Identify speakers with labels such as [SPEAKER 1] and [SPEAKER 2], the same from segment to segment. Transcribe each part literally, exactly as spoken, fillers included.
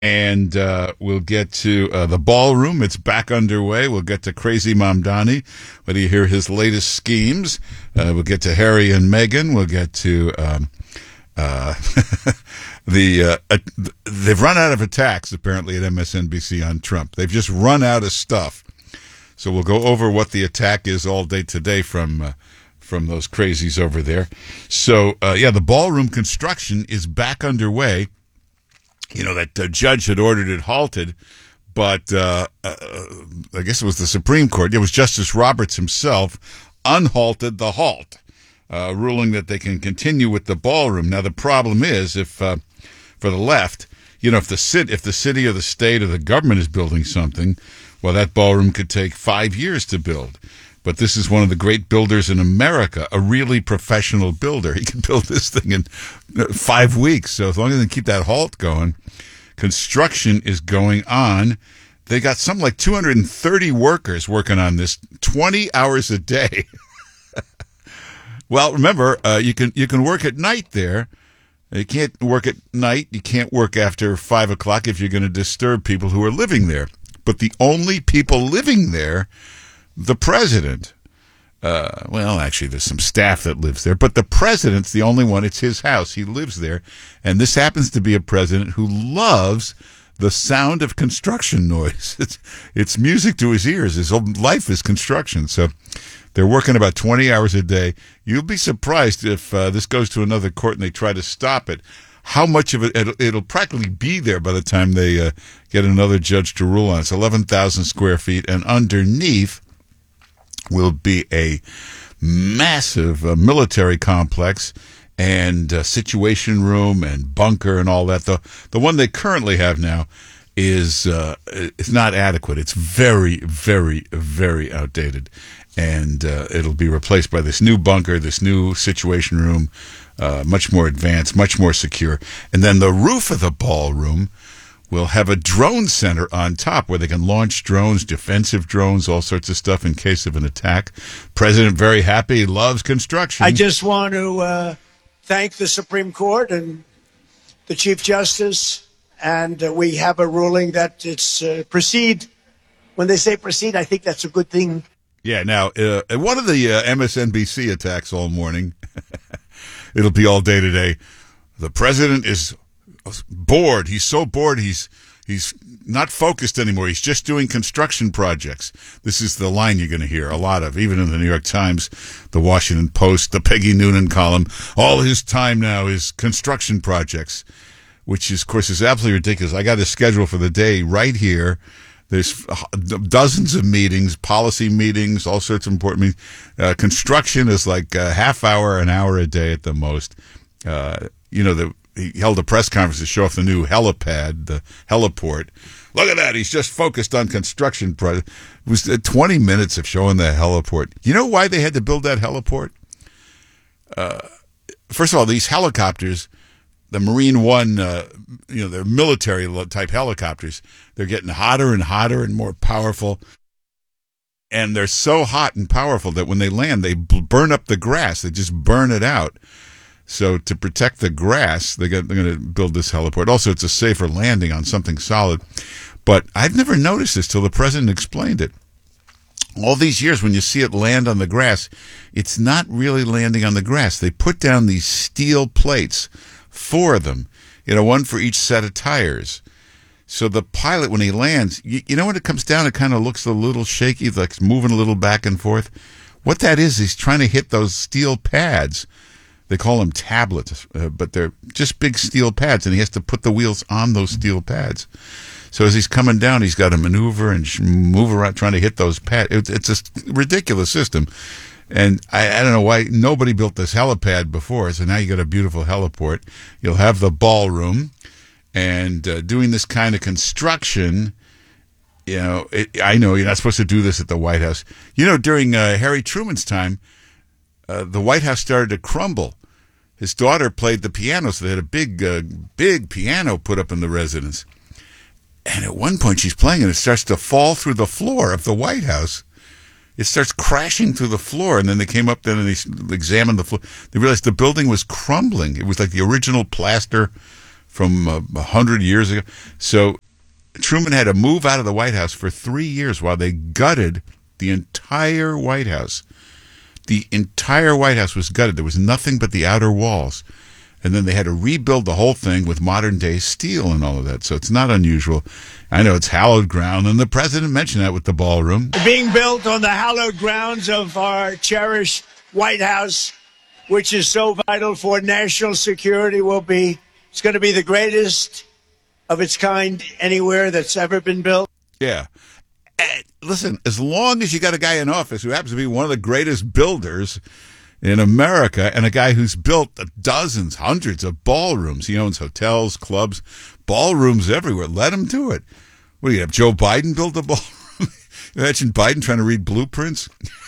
[SPEAKER 1] And uh, we'll get to uh, the ballroom. It's back underway. We'll get to Crazy Mamdani when you hear his latest schemes. Uh, we'll get to Harry and Meghan. We'll get to um, uh, the. Uh, uh, they've run out of attacks apparently at M S N B C on Trump. They've just run out of stuff. So we'll go over what the attack is all day today from uh, from those crazies over there. So uh, yeah, the ballroom construction is back underway. You know, that uh, judge had ordered it halted, but uh, uh, I guess it was the Supreme Court. It was Justice Roberts himself unhalted the halt, uh, ruling that they can continue with the ballroom. Now, the problem is, if uh, for the left, you know, if the city, if the city or the state or the government is building something, well, that ballroom could take five years to build. But this is one of the great builders in America, a really professional builder. He can build this thing in five weeks. So as long as they keep that halt going, construction is going on. They got something like two hundred thirty workers working on this twenty hours a day. Well, remember, uh, you can you can work at night there. You can't work at night. You can't work after five o'clock if you're going to disturb people who are living there. But the only people living there, the president, uh, well, actually, there's some staff that lives there, but the president's the only one. It's his house. He lives there. And this happens to be a president who loves the sound of construction noise. It's, it's music to his ears. His whole life is construction. So they're working about twenty hours a day. You'll be surprised if uh, this goes to another court and they try to stop it, how much of it, it'll, it'll practically be there by the time they uh, get another judge to rule on it. It's eleven thousand square feet, and underneath will be a massive uh, military complex and uh, situation room and bunker and all that. The the one they currently have now is uh, it's not adequate. It's very, very, very outdated, and uh, it'll be replaced by this new bunker, this new situation room, uh, much more advanced, much more secure. And then the roof of the ballroom will have a drone center on top where they can launch drones, defensive drones, all sorts of stuff in case of an attack. President very happy. He loves construction.
[SPEAKER 2] I just want to uh, thank the Supreme Court and the Chief Justice, and uh, we have a ruling that it's uh, proceed. When they say proceed, I think that's a good thing.
[SPEAKER 1] Yeah, now, uh, one of the uh, M S N B C attacks all morning, it'll be all day today, the president is bored. He's so bored, he's he's not focused anymore. He's just doing construction projects. This is the line you're going to hear a lot of, even in the New York Times, the Washington Post, the Peggy Noonan column. All his time now is construction projects, which, is, of course, is absolutely ridiculous. I got a schedule for the day right here. There's dozens of meetings, policy meetings, all sorts of important meetings. Uh, construction is like a half hour, an hour a day at the most. Uh, you know, the he held a press conference to show off the new helipad, the heliport. Look at that. He's just focused on construction. It was twenty minutes of showing the heliport. You know why they had to build that heliport? Uh, first of all, these helicopters, the Marine One, uh, you know, they're military-type helicopters. They're getting hotter and hotter and more powerful. And they're so hot and powerful that when they land, they burn up the grass. They just burn it out. So to protect the grass, they got, they're going to build this heliport. Also, it's a safer landing on something solid. But I've never noticed this till the president explained it. All these years, when you see it land on the grass, it's not really landing on the grass. They put down these steel plates, four of them, you know, one for each set of tires. So the pilot, when he lands, you, you know when it comes down, it kind of looks a little shaky, like it's moving a little back and forth. What that is, he's trying to hit those steel pads. They call them tablets, uh, but they're just big steel pads, and he has to put the wheels on those steel pads. So as he's coming down, he's got to maneuver and sh- move around trying to hit those pads. It's, it's a ridiculous system. And I, I don't know why nobody built this helipad before, so now you got a beautiful heliport. You'll have the ballroom, and uh, doing this kind of construction, you know, it, I know you're not supposed to do this at the White House. You know, during uh, Harry Truman's time, uh, the White House started to crumble. His daughter played the piano, so they had a big, uh, big piano put up in the residence. And at one point she's playing, and it starts to fall through the floor of the White House. It starts crashing through the floor, and then they came up then and they examined the floor. They realized the building was crumbling. It was like the original plaster from uh, a hundred years ago. So Truman had to move out of the White House for three years while they gutted the entire White House. The entire White House was gutted. There was nothing but the outer walls. And then they had to rebuild the whole thing with modern-day steel and all of that. So it's not unusual. I know it's hallowed ground, and the president mentioned that with the ballroom.
[SPEAKER 2] Being built on the hallowed grounds of our cherished White House, which is so vital for national security, will be, it's going to be the greatest of its kind anywhere that's ever been built.
[SPEAKER 1] Yeah. And listen, as long as you got a guy in office who happens to be one of the greatest builders in America, and a guy who's built dozens, hundreds of ballrooms. He owns hotels, clubs, ballrooms everywhere. Let him do it. What do you have, Joe Biden build a ballroom? Imagine Biden trying to read blueprints.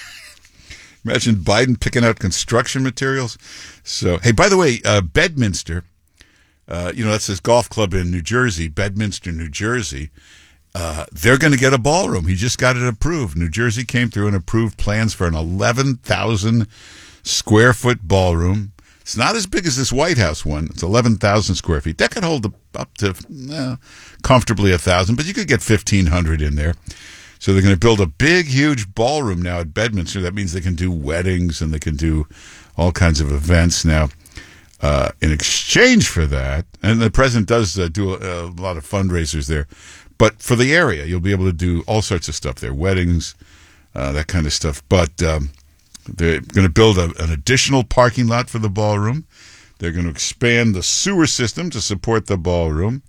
[SPEAKER 1] Imagine Biden picking out construction materials. So, hey, by the way, uh, Bedminster, uh, you know, that's this golf club in New Jersey, Bedminster, New Jersey. Uh, they're going to get a ballroom. He just got it approved. New Jersey came through and approved plans for an eleven thousand square foot ballroom. It's not as big as this White House one. It's eleven thousand square feet. That could hold up to uh, comfortably one thousand, but you could get fifteen hundred in there. So they're going to build a big, huge ballroom now at Bedminster. That means they can do weddings and they can do all kinds of events now. Uh, in exchange for that, and the president does uh, do a, a lot of fundraisers there, but for the area, you'll be able to do all sorts of stuff there, weddings, uh, that kind of stuff. But um, they're going to build a, an additional parking lot for the ballroom. They're going to expand the sewer system to support the ballroom,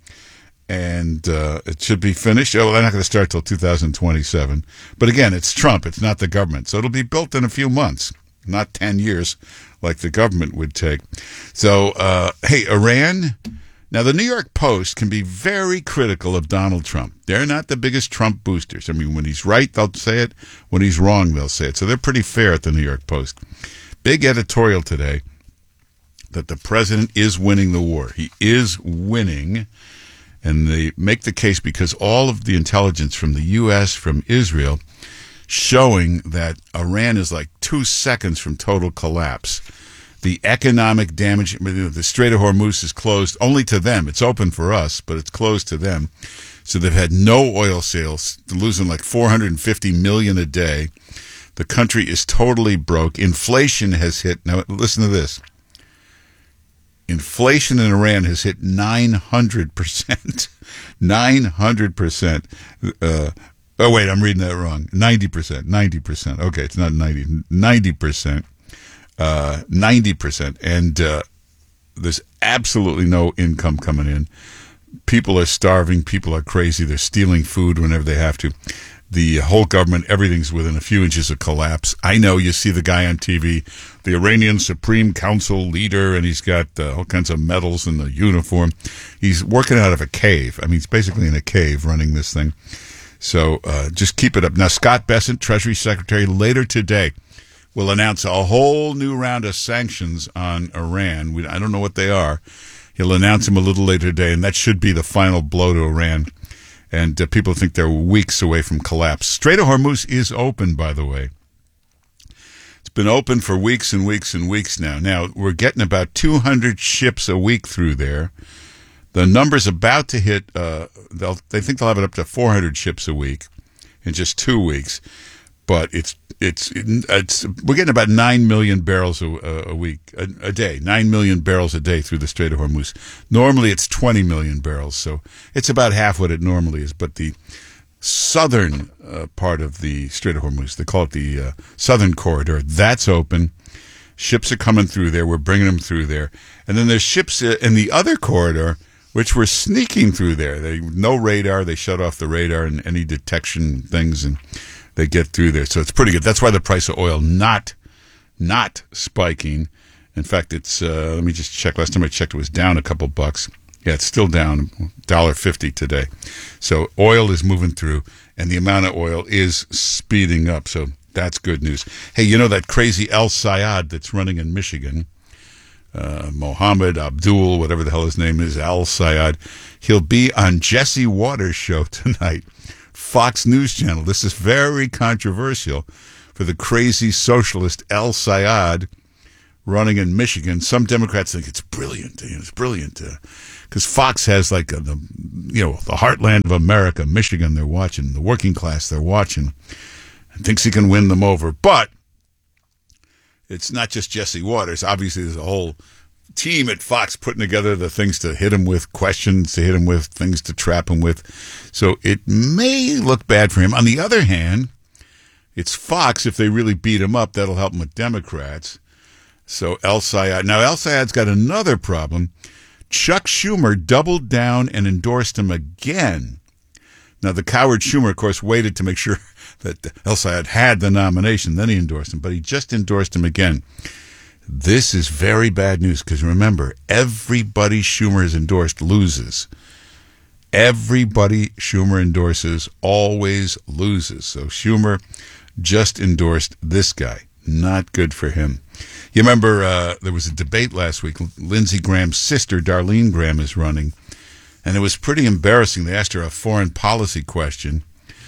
[SPEAKER 1] and uh, it should be finished. Oh, they're not going to start till two thousand twenty-seven. But again, it's Trump. It's not the government. So it'll be built in a few months, not ten years like the government would take. So, uh, hey, Iran. Now, the New York Post can be very critical of Donald Trump. They're not the biggest Trump boosters. I mean, when he's right, they'll say it. When he's wrong, they'll say it. So they're pretty fair at the New York Post. Big editorial today that the president is winning the war. He is winning. And they make the case because all of the intelligence from the U S, from Israel, showing that Iran is like two seconds from total collapse. The economic damage, the Strait of Hormuz is closed only to them. It's open for us, but it's closed to them. So they've had no oil sales, they're losing like four hundred fifty million dollars a day. The country is totally broke. Inflation has hit, now listen to this. Inflation in Iran has hit nine hundred percent. nine hundred percent. Uh, oh, wait, I'm reading that wrong. ninety percent. ninety percent. Okay, it's not ninety. ninety percent. Uh, ninety percent. And uh, there's absolutely no income coming in. People are starving. People are crazy. They're stealing food whenever they have to. The whole government, everything's within a few inches of collapse. I know you see the guy on T V, the Iranian Supreme Council leader, and he's got uh, all kinds of medals in the uniform. He's working out of a cave. I mean, he's basically in a cave running this thing. So uh, just keep it up. Now, Scott Bessent, Treasury Secretary, later today will announce a whole new round of sanctions on Iran. We, I don't know what they are. He'll announce them a little later today, and that should be the final blow to Iran. And uh, people think they're weeks away from collapse. Strait of Hormuz is open, by the way. It's been open for weeks and weeks and weeks now. Now, we're getting about two hundred ships a week through there. The number's about to hit, uh, they'll, they think they'll have it up to four hundred ships a week in just two weeks. But it's it's it's we're getting about nine million barrels a, a week a, a day, nine million barrels a day through the Strait of Hormuz. Normally it's twenty million barrels, so it's about half what it normally is. But the southern uh, part of the Strait of Hormuz, they call it the uh, Southern Corridor, that's open. Ships are coming through there. We're bringing them through there, and then there's ships in the other corridor which were sneaking through there. They no radar. They shut off the radar and any detection things and. They get through there, so it's pretty good. That's why the price of oil not not spiking. In fact, it's uh, let me just check. Last time I checked, it was down a couple bucks. Yeah, it's still down one dollar fifty today. So oil is moving through, and the amount of oil is speeding up. So that's good news. Hey, you know that crazy El Sayad that's running in Michigan? Uh, Mohammed Abdul, whatever the hell his name is, El Sayad. He'll be on Jesse Waters' show tonight. Fox News Channel. This is very controversial for the crazy socialist El Sayad running in Michigan. Some Democrats think it's brilliant. You know, it's brilliant because uh, Fox has like a, the, you know, the heartland of America, Michigan. They're watching the working class. They're watching, and thinks he can win them over. But it's not just Jesse Waters. Obviously, there's a whole team at Fox putting together the things to hit him with, questions to hit him with, things to trap him with. So it may look bad for him. On the other hand, it's Fox. If they really beat him up, that'll help him with Democrats. So El Sayed. Now, El Sayed's got another problem. Chuck Schumer doubled down and endorsed him again. Now, the coward Schumer, of course, waited to make sure that El Sayed had the nomination. Then he endorsed him, but he just endorsed him again. This is very bad news because, remember, everybody Schumer has endorsed loses. Everybody Schumer endorses always loses. So Schumer just endorsed this guy. Not good for him. You remember uh, there was a debate last week. Lindsey Graham's sister, Darlene Graham, is running. And it was pretty embarrassing. They asked her a foreign policy question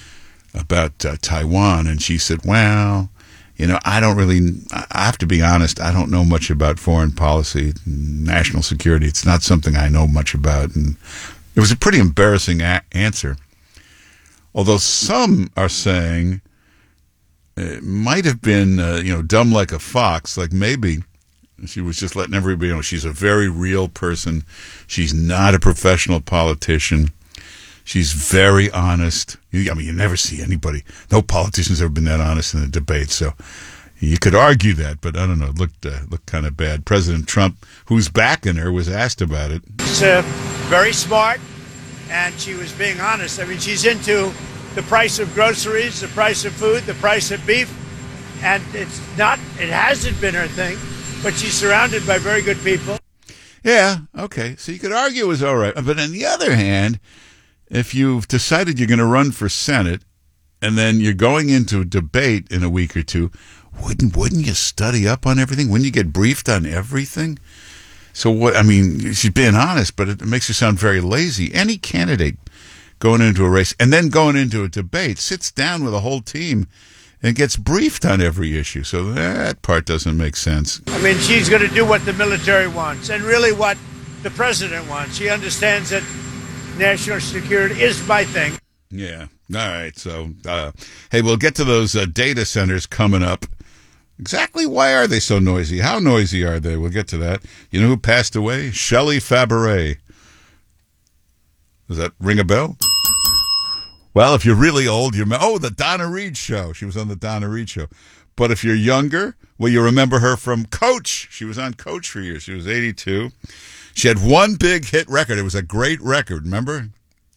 [SPEAKER 1] about uh, Taiwan. And she said, well, you know, I don't really, I have to be honest, I don't know much about foreign policy, national security. It's not something I know much about. And it was a pretty embarrassing a- answer. Although some are saying it might have been, uh, you know, dumb like a fox. Like maybe she was just letting everybody know she's a very real person. She's not a professional politician. She's very honest. I mean, you never see anybody, no politician's ever been that honest in a debate. So you could argue that, but I don't know. It looked, uh, looked kind of bad. President Trump, who's backing her, was asked about it.
[SPEAKER 2] She's uh, very smart, and she was being honest. I mean, she's into the price of groceries, the price of food, the price of beef, and it's not, it hasn't been her thing, but she's surrounded by very good people.
[SPEAKER 1] Yeah, okay. So you could argue it was all right. But on the other hand, if you've decided you're going to run for Senate and then you're going into a debate in a week or two, wouldn't wouldn't you study up on everything? Wouldn't you get briefed on everything? So what, I mean, she's being honest, but it makes her sound very lazy. Any candidate going into a race and then going into a debate sits down with a whole team and gets briefed on every issue. So that part doesn't make sense.
[SPEAKER 2] I mean, she's going to do what the military wants and really what the president wants. She understands that national security is my thing.
[SPEAKER 1] Yeah. All right. So, uh, hey, we'll get to those uh, data centers coming up. Exactly why are they so noisy? How noisy are they? We'll get to that. You know who passed away? Shelley Fabares. Does that ring a bell? Well, if you're really old, you remember, oh, the Donna Reed show. She was on the Donna Reed show. But if you're younger, well, you remember her from Coach. She was on Coach for years. She was eighty-two. She had one big hit record. It was a great record, remember?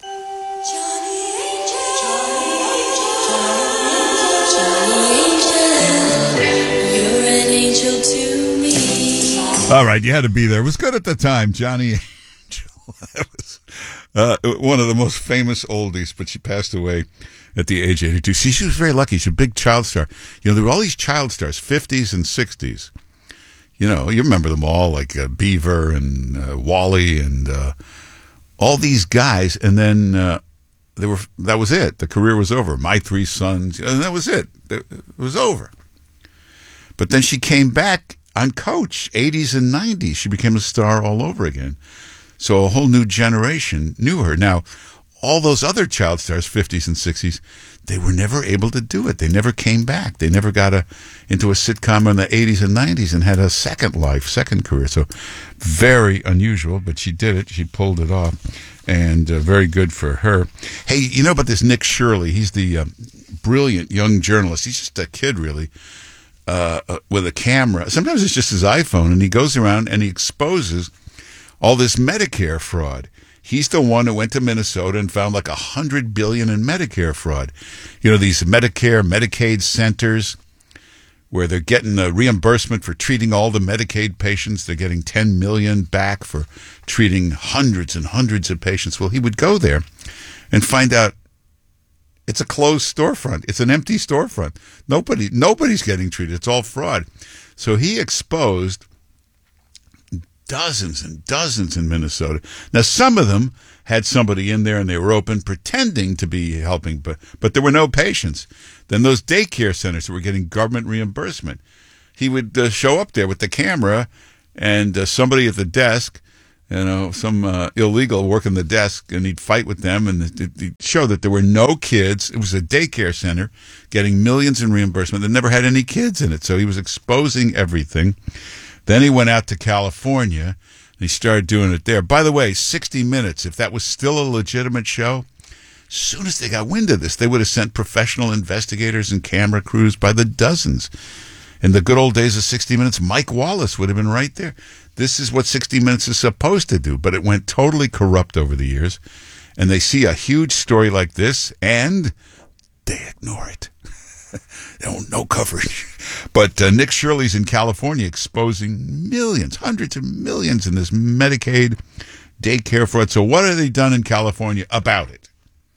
[SPEAKER 1] All right, you had to be there. It was good at the time, Johnny Angel. That was uh, one of the most famous oldies, but she passed away at the age of eighty-two. See, she was very lucky. She's a big child star. You know, there were all these child stars, fifties and sixties. You know, you remember them all, like uh, Beaver and uh, Wally and uh, all these guys. And then uh, they were that was it. The career was over. My Three Sons, and that was it. It was over. But then she came back on Coach, eighties and nineties. She became a star all over again. So a whole new generation knew her. Now, all those other child stars, fifties and sixties, they were never able to do it. They never came back. They never got a, into a sitcom in the eighties and nineties and had a second life, second career. So very unusual, but she did it. She pulled it off, and uh, very good for her. Hey, you know about this Nick Shirley? He's the uh, brilliant young journalist. He's just a kid, really, uh, uh, with a camera. Sometimes it's just his iPhone, and he goes around and he exposes all this Medicare fraud. He's the one who went to Minnesota and found like a hundred billion in Medicare fraud. You know, these Medicare, Medicaid centers where they're getting a reimbursement for treating all the Medicaid patients. They're getting ten million back for treating hundreds and hundreds of patients. Well, he would go there and find out it's a closed storefront. It's an empty storefront. Nobody, nobody's getting treated. It's all fraud. So he exposed dozens and dozens in Minnesota. Now, some of them had somebody in there and they were open pretending to be helping, but, but there were no patients. Then those daycare centers that were getting government reimbursement. he would uh, show up there with the camera and uh, somebody at the desk, you know, some uh, illegal working the desk, and he'd fight with them, and he'd show that there were no kids. It was a daycare center getting millions in reimbursement that never had any kids in it, so he was exposing everything. Then he went out to California, and he started doing it there. By the way, sixty minutes, if that was still a legitimate show, as soon as they got wind of this, they would have sent professional investigators and camera crews by the dozens. In the good old days of sixty minutes, Mike Wallace would have been right there. This is what sixty minutes is supposed to do, but it went totally corrupt over the years. And they see a huge story like this, and they ignore it. No, no coverage. But uh, Nick Shirley's in California exposing millions, hundreds of millions in this Medicaid daycare fraud. So what have they done in California about it?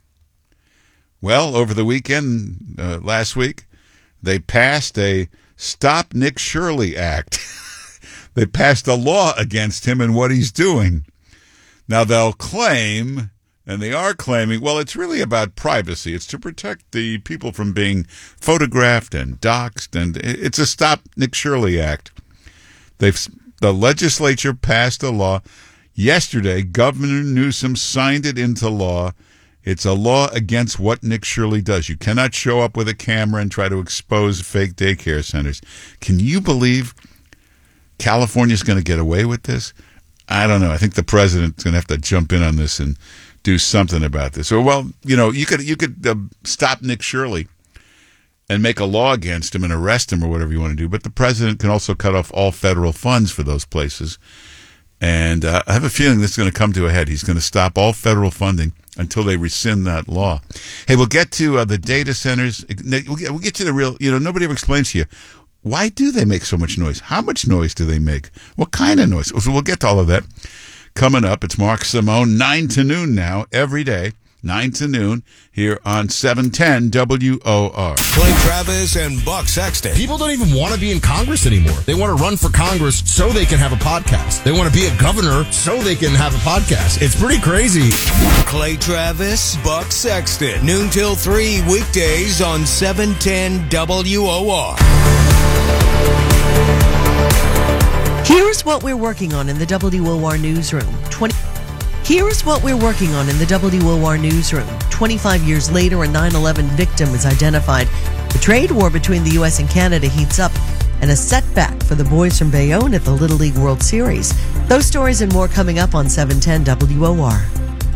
[SPEAKER 1] Well, over the weekend, uh, last week, they passed a Stop Nick Shirley Act. They passed a law against him and what he's doing. Now, they'll claim, and they are claiming, well, it's really about privacy. It's to protect the people from being photographed and doxxed, and it's a Stop Nick Shirley Act. They've the legislature passed a law. Yesterday, Governor Newsom signed it into law. It's a law against what Nick Shirley does. You cannot show up with a camera and try to expose fake daycare centers. Can you believe California's going to get away with this? I don't know. I think the president's going to have to jump in on this and do something about this. Or, well, you know, you could you could uh, stop Nick Shirley and make a law against him and arrest him or whatever you want to do. But the president can also cut off all federal funds for those places. And uh, I have a feeling this is going to come to a head. He's going to stop all federal funding until they rescind that law. Hey, we'll get to uh, the data centers. We'll get, we'll get to the real, you know, nobody ever explains to you, why do they make so much noise? How much noise do they make? What kind of noise? So we'll get to all of that coming up. It's Mark Simone, nine to noon now, every day, nine to noon, here on seven ten W O R.
[SPEAKER 3] Clay Travis and Buck Sexton.
[SPEAKER 4] People don't even want to be in Congress anymore. They want to run for Congress so they can have a podcast. They want to be a governor so they can have a podcast. It's pretty crazy.
[SPEAKER 3] Clay Travis, Buck Sexton. Noon till three weekdays on seven ten W O R.
[SPEAKER 5] Here's what we're working on in the W O R newsroom. twenty Here's what we're working on in the W O R newsroom. twenty-five years later, a nine eleven victim is identified. The trade war between the U S and Canada heats up, and a setback for the boys from Bayonne at the Little League World Series. Those stories and more coming up on seven ten W O R.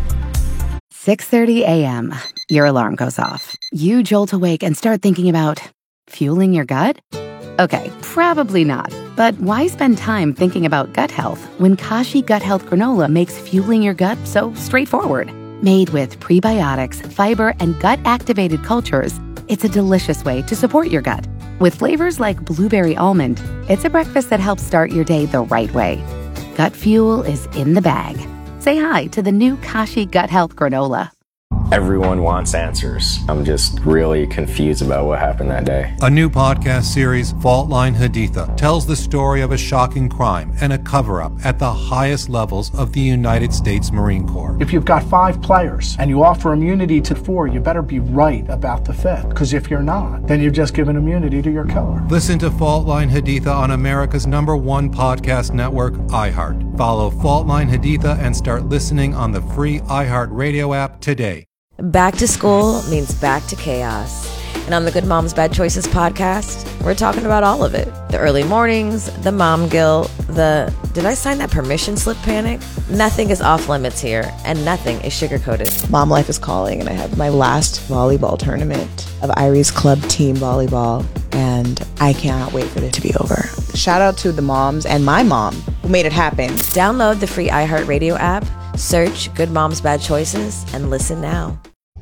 [SPEAKER 6] six thirty a.m. Your alarm goes off. You jolt awake and start thinking about fueling your gut? Okay, probably not. But why spend time thinking about gut health when Kashi Gut Health Granola makes fueling your gut so straightforward? Made with prebiotics, fiber, and gut-activated cultures, it's a delicious way to support your gut. With flavors like blueberry almond, it's a breakfast that helps start your day the right way. Gut fuel is in the bag. Say hi to the new Kashi Gut Health Granola.
[SPEAKER 7] Everyone wants answers. I'm just really confused about what happened that day.
[SPEAKER 8] A new podcast series, Fault Line Haditha, tells the story of a shocking crime and a cover-up at the highest levels of the United States Marine Corps.
[SPEAKER 9] If you've got five players and you offer immunity to four, you better be right about the fifth. Because if you're not, then you've just given immunity to your killer.
[SPEAKER 8] Listen to Fault Line Haditha on America's number one podcast network, iHeart. Follow Fault Line Haditha and start listening on the free iHeart Radio app today.
[SPEAKER 10] Back to school means back to chaos. And on the Good Moms Bad Choices podcast, we're talking about all of it. The early mornings, the mom guilt, the did I sign that permission slip panic? Nothing is off limits here, and nothing is sugar-coated.
[SPEAKER 11] Mom life is calling, and I have my last volleyball tournament of Irie's club team volleyball, and I cannot wait for it to be over. Shout out to the moms and my mom who made it happen.
[SPEAKER 10] Download the free iHeartRadio app, search Good Moms Bad Choices, and listen now.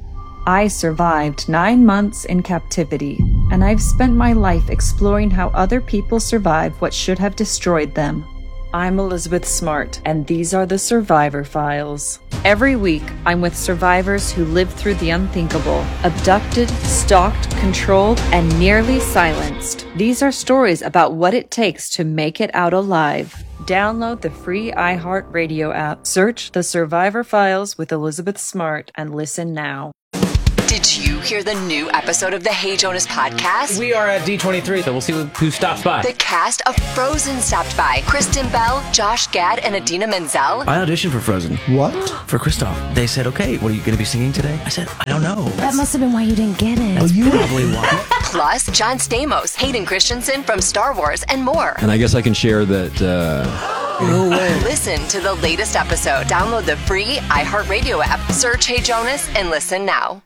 [SPEAKER 12] I survived nine months in captivity, and I've spent my life exploring how other people survive what should have destroyed them. I'm Elizabeth Smart, and these are the Survivor Files. Every week, I'm with survivors who lived through the unthinkable, abducted, stalked, controlled, and nearly silenced. These are stories about what it takes to make it out alive. Download the free iHeartRadio app, search The Survivor Files with Elizabeth Smart, and listen now.
[SPEAKER 13] Did you hear the new episode of the Hey Jonas podcast?
[SPEAKER 14] We are at D twenty-three, so we'll see who stops by.
[SPEAKER 13] The cast of Frozen stopped by. Kristen Bell, Josh Gad, and Idina Menzel.
[SPEAKER 14] I auditioned for Frozen.
[SPEAKER 15] What?
[SPEAKER 14] For Kristoff. They said, okay, what are you going to be singing today? I said, I don't know.
[SPEAKER 16] That must have been why you didn't get it.
[SPEAKER 14] That's probably why.
[SPEAKER 13] Plus, John Stamos, Hayden Christensen from Star Wars, and more.
[SPEAKER 17] And I guess I can share that, uh...
[SPEAKER 14] No way.
[SPEAKER 13] Listen to the latest episode. Download the free iHeartRadio app. Search Hey Jonas and listen now.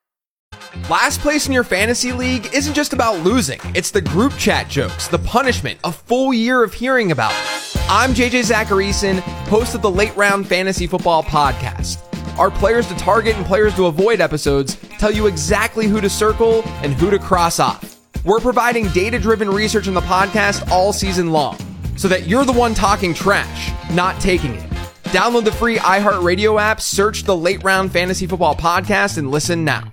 [SPEAKER 18] Last place in your fantasy league isn't just about losing. It's the group chat jokes, the punishment, a full year of hearing about it. I'm J J Zacharyson, host of the Late Round Fantasy Football Podcast. Our players to target and players to avoid episodes tell you exactly who to circle and who to cross off. We're providing data-driven research on the podcast all season long, so that you're the one talking trash, not taking it. Download the free iHeartRadio app, search the Late Round Fantasy Football Podcast, and listen now.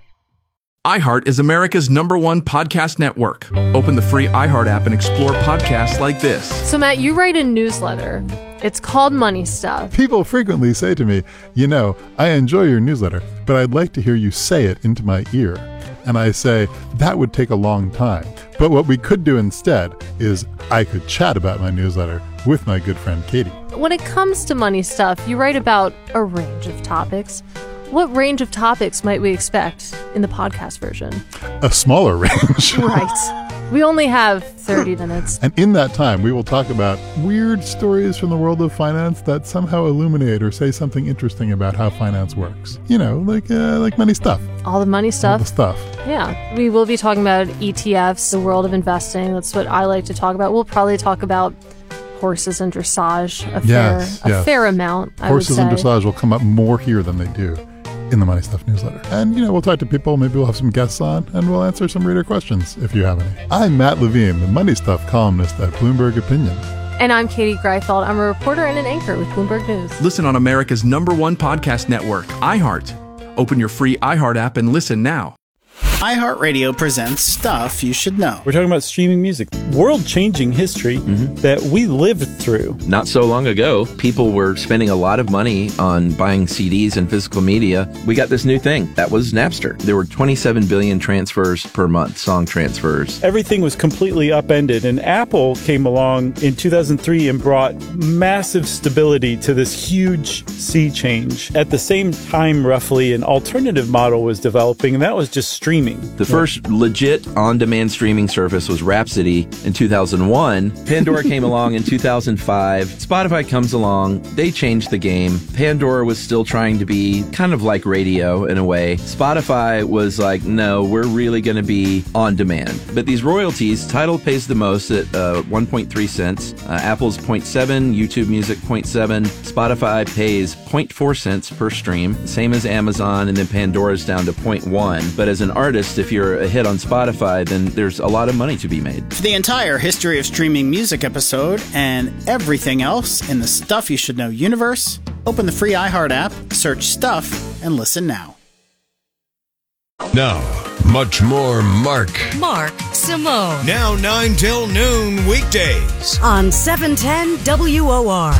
[SPEAKER 19] iHeart is America's number one podcast network. Open the free iHeart app and explore podcasts like this.
[SPEAKER 20] So, Matt, you write a newsletter. It's called Money Stuff.
[SPEAKER 21] People frequently say to me, you know, I enjoy your newsletter, but I'd like to hear you say it into my ear. And I say, that would take a long time. But what we could do instead is I could chat about my newsletter with my good friend Katie.
[SPEAKER 20] When it comes to money stuff, you write about a range of topics. What range of topics might we expect in the podcast version?
[SPEAKER 21] A smaller range.
[SPEAKER 20] Right. We only have thirty minutes.
[SPEAKER 21] And in that time, we will talk about weird stories from the world of finance that somehow illuminate or say something interesting about how finance works. You know, like uh, like money stuff.
[SPEAKER 20] All the money stuff.
[SPEAKER 21] All the stuff.
[SPEAKER 20] Yeah. We will be talking about E T Fs, the world of investing. That's what I like to talk about. We'll probably talk about horses and dressage a
[SPEAKER 21] yes,
[SPEAKER 20] fair,
[SPEAKER 21] yes.
[SPEAKER 20] a fair amount, I
[SPEAKER 21] Horses
[SPEAKER 20] would
[SPEAKER 21] and
[SPEAKER 20] say.
[SPEAKER 21] dressage will come up more here than they do in the Money Stuff newsletter. And, you know, we'll talk to people, maybe we'll have some guests on, and we'll answer some reader questions if you have any. I'm Matt Levine, the Money Stuff columnist at Bloomberg Opinion.
[SPEAKER 20] And I'm Katie Greifeld. I'm a reporter and an anchor with Bloomberg News.
[SPEAKER 19] Listen on America's number one podcast network, iHeart. Open your free iHeart app and listen now.
[SPEAKER 22] iHeartRadio presents Stuff You Should Know.
[SPEAKER 23] We're talking about streaming music, world-changing history mm-hmm. that we lived through.
[SPEAKER 24] Not so long ago, people were spending a lot of money on buying C Ds and physical media. We got this new thing. That was Napster. There were twenty-seven billion transfers per month, song transfers.
[SPEAKER 23] Everything was completely upended, and Apple came along in two thousand three and brought massive stability to this huge sea change. At the same time, roughly, an alternative model was developing, and that was just streaming.
[SPEAKER 24] The first legit on-demand streaming service was Rhapsody in two thousand one. Pandora came along in two thousand five. Spotify comes along. They changed the game. Pandora was still trying to be kind of like radio in a way. Spotify was like, no, we're really going to be on demand. But these royalties, Tidal pays the most at uh, one point three cents. Uh, Apple's zero point seven, YouTube Music zero point seven. Spotify pays zero point four cents per stream, same as Amazon, and then Pandora's down to zero point one. But as an artist, if you're a hit on Spotify, then there's a lot of money to be made.
[SPEAKER 22] For the entire history of streaming music episode and everything else in the Stuff You Should Know universe, open the free iHeart app, search Stuff, and listen now.
[SPEAKER 25] Now, much more Mark.
[SPEAKER 3] Mark Simone. Now nine till noon weekdays
[SPEAKER 26] on seven ten W O R.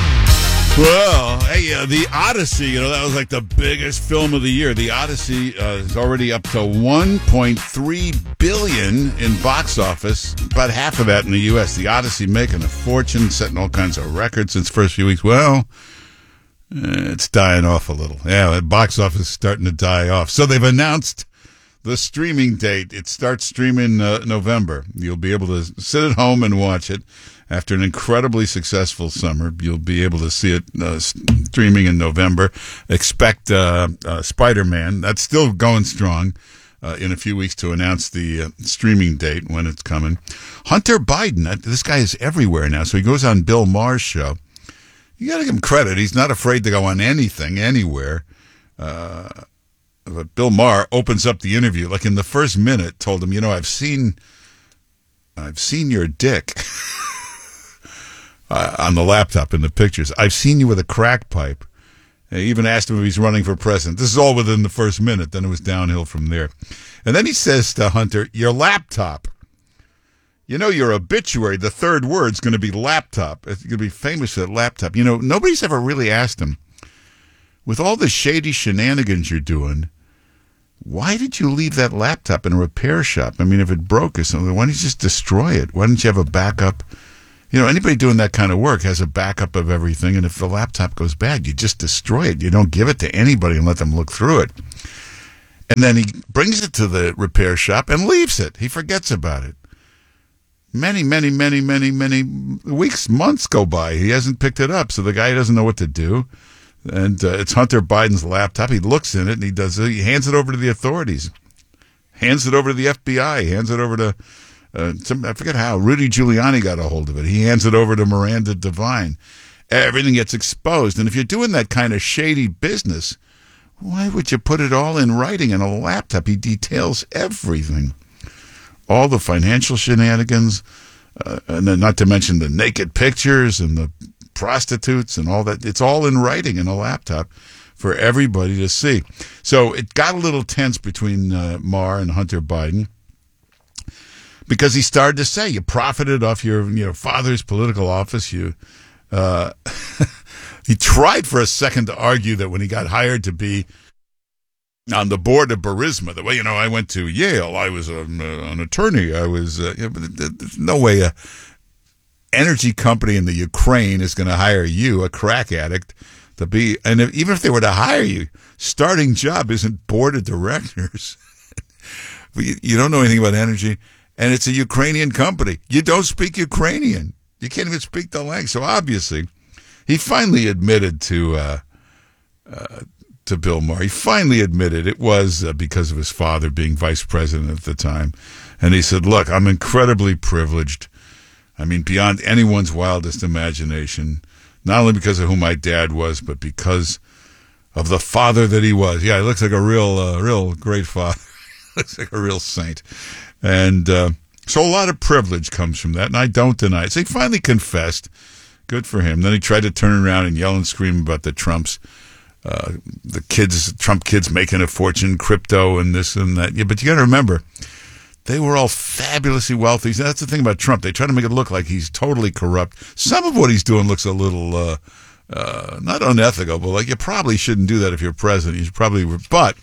[SPEAKER 1] Well, hey, uh, the Odyssey, you know, that was like the biggest film of the year. The Odyssey uh, is already up to one point three billion dollars in box office, about half of that in the U S. The Odyssey making a fortune, setting all kinds of records since the first few weeks. Well, uh, it's dying off a little. Yeah, the box office is starting to die off. So they've announced the streaming date. It starts streaming uh, November. You'll be able to sit at home and watch it. After an incredibly successful summer, you'll be able to see it uh, streaming in November. Expect uh, uh, Spider-Man. That's still going strong uh, in a few weeks to announce the uh, streaming date when it's coming. Hunter Biden, uh, this guy is everywhere now, so he goes on Bill Maher's show. You got to give him credit. He's not afraid to go on anything, anywhere. Uh, but Bill Maher opens up the interview, like in the first minute, told him, you know, I've seen, I've seen your dick. Uh, on the laptop in the pictures. I've seen you with a crack pipe. I even asked him if he's running for president. This is all within the first minute. Then it was downhill from there. And then he says to Hunter, your laptop. You know, your obituary, the third word's going to be laptop. It's going to be famous for that laptop. You know, nobody's ever really asked him, with all the shady shenanigans you're doing, why did you leave that laptop in a repair shop? I mean, if it broke or something, why don't you just destroy it? Why don't you have a backup? You know, anybody doing that kind of work has a backup of everything, and if the laptop goes bad, you just destroy it. You don't give it to anybody and let them look through it. And then he brings it to the repair shop and leaves it. He forgets about it. Many, many, many, many, many weeks, months go by. He hasn't picked it up, so the guy doesn't know what to do. And uh, it's Hunter Biden's laptop. He looks in it and he does. He hands it over to the authorities. Hands it over to the F B I. Hands it over to uh, some, I forget how. Rudy Giuliani got a hold of it. He hands it over to Miranda Devine. Everything gets exposed. And if you're doing that kind of shady business, why would you put it all in writing in a laptop? He details everything, all the financial shenanigans, uh, and then not to mention the naked pictures and the prostitutes and all that. It's all in writing in a laptop for everybody to see. So it got a little tense between uh, Maher and Hunter Biden because he started to say, you profited off your, you know, father's political office. You, uh, he tried for a second to argue that when he got hired to be on the board of Burisma, the way, you know, I went to Yale, I was um, uh, an attorney, I was, uh, you know, but there's no way a energy company in the Ukraine is going to hire you, a crack addict, to be, and if, even if they were to hire you, starting job isn't board of directors. you, you don't know anything about energy, and it's a Ukrainian company. You don't speak Ukrainian. You can't even speak the language. So obviously, he finally admitted to uh, uh, to Bill Maher. He finally admitted it was uh, because of his father being vice president at the time. And he said, look, I'm incredibly privileged. I mean, beyond anyone's wildest imagination, not only because of who my dad was, but because of the father that he was. Yeah, he looks like a real, uh, real great father. Looks like a real saint. And uh, so a lot of privilege comes from that, and I don't deny it. So he finally confessed. Good for him. Then he tried to turn around and yell and scream about the Trumps, uh, the kids, Trump kids making a fortune, crypto and this and that. Yeah, but you got to remember, they were all fabulously wealthy. That's the thing about Trump. They try to make it look like he's totally corrupt. Some of what he's doing looks a little, uh, uh, not unethical, but like you probably shouldn't do that if you're president. You should probably, but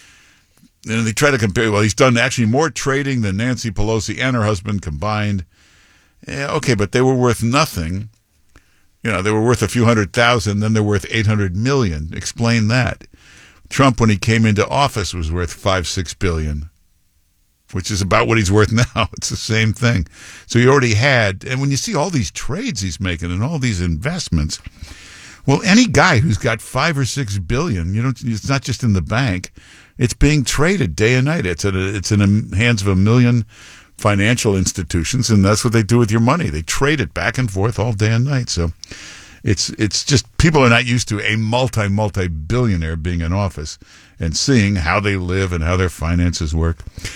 [SPEAKER 1] you know, they try to compare, well, he's done actually more trading than Nancy Pelosi and her husband combined. Yeah, okay, but they were worth nothing. You know, they were worth a few hundred thousand, then they're worth eight hundred million. Explain that. Trump, when he came into office, was worth five, six billion, which is about what he's worth now. It's the same thing. So he already had, and when you see all these trades he's making and all these investments, well, any guy who's got five or six billion, you know, it's not just in the bank, it's being traded day and night. It's in, a, it's in the hands of a million financial institutions, and that's what they do with your money. They trade it back and forth all day and night. So it's it's just people are not used to a multi, multi-billionaire being in office and seeing how they live and how their finances work.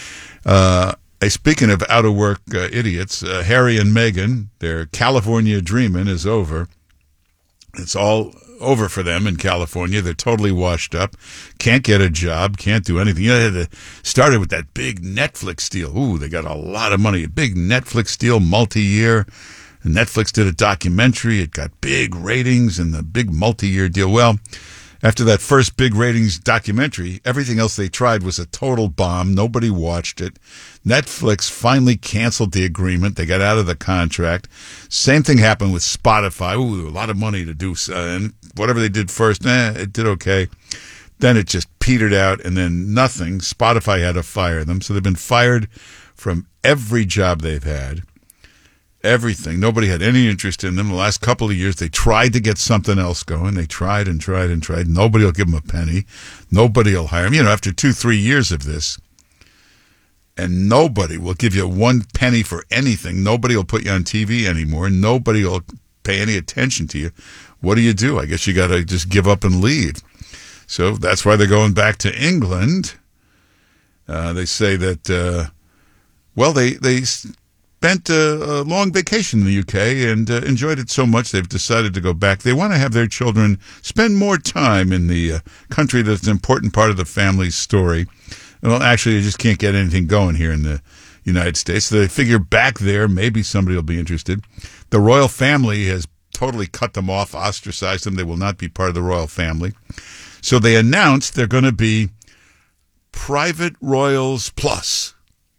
[SPEAKER 1] Uh, speaking of out-of-work uh, idiots, uh, Harry and Meghan, their California dreaming is over. It's all over for them in California. They're totally washed up. Can't get a job. Can't do anything. You know, they started with that big Netflix deal. Ooh, they got a lot of money. A big Netflix deal, multi-year. Netflix did a documentary. It got big ratings and the big multi-year deal. Well, after that first big ratings documentary, everything else they tried was a total bomb. Nobody watched it. Netflix finally canceled the agreement. They got out of the contract. Same thing happened with Spotify. Ooh, a lot of money to do. Uh, and whatever they did first, eh, it did okay. Then it just petered out, and then nothing. Spotify had to fire them. So they've been fired from every job they've had. Everything. Nobody had any interest in them. The last couple of years, they tried to get something else going. They tried and tried and tried. Nobody will give them a penny. Nobody will hire them. You know, after two, three years of this, and nobody will give you one penny for anything. Nobody will put you on T V anymore. Nobody will pay any attention to you. What do you do? I guess you got to just give up and leave. So that's why they're going back to England. Uh, they say that, uh, well, they, they, spent a, a long vacation in the U K and uh, enjoyed it so much they've decided to go back. They want to have their children spend more time in the uh, country that's an important part of the family's story. Well, actually, they just can't get anything going here in the United States. So they figure back there, maybe somebody will be interested. The royal family has totally cut them off, ostracized them. They will not be part of the royal family. So they announced they're going to be Private Royals Plus.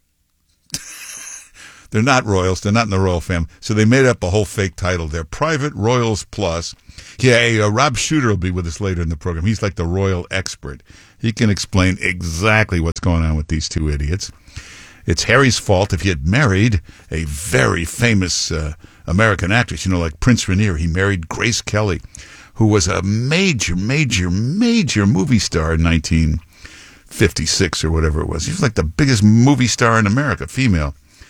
[SPEAKER 1] They're not royals. They're not in the royal family. So they made up a whole fake title. They're Private Royals Plus. Yeah, uh, Rob Shooter will be with us later in the program. He's like the royal expert. He can explain exactly what's going on with these two idiots. It's Harry's fault if he had married a very famous uh, American actress, you know, like Prince Rainier. He married Grace Kelly, who was a major, major, major movie star in nineteen fifty-six or whatever it was. She was like the biggest movie star in America, female.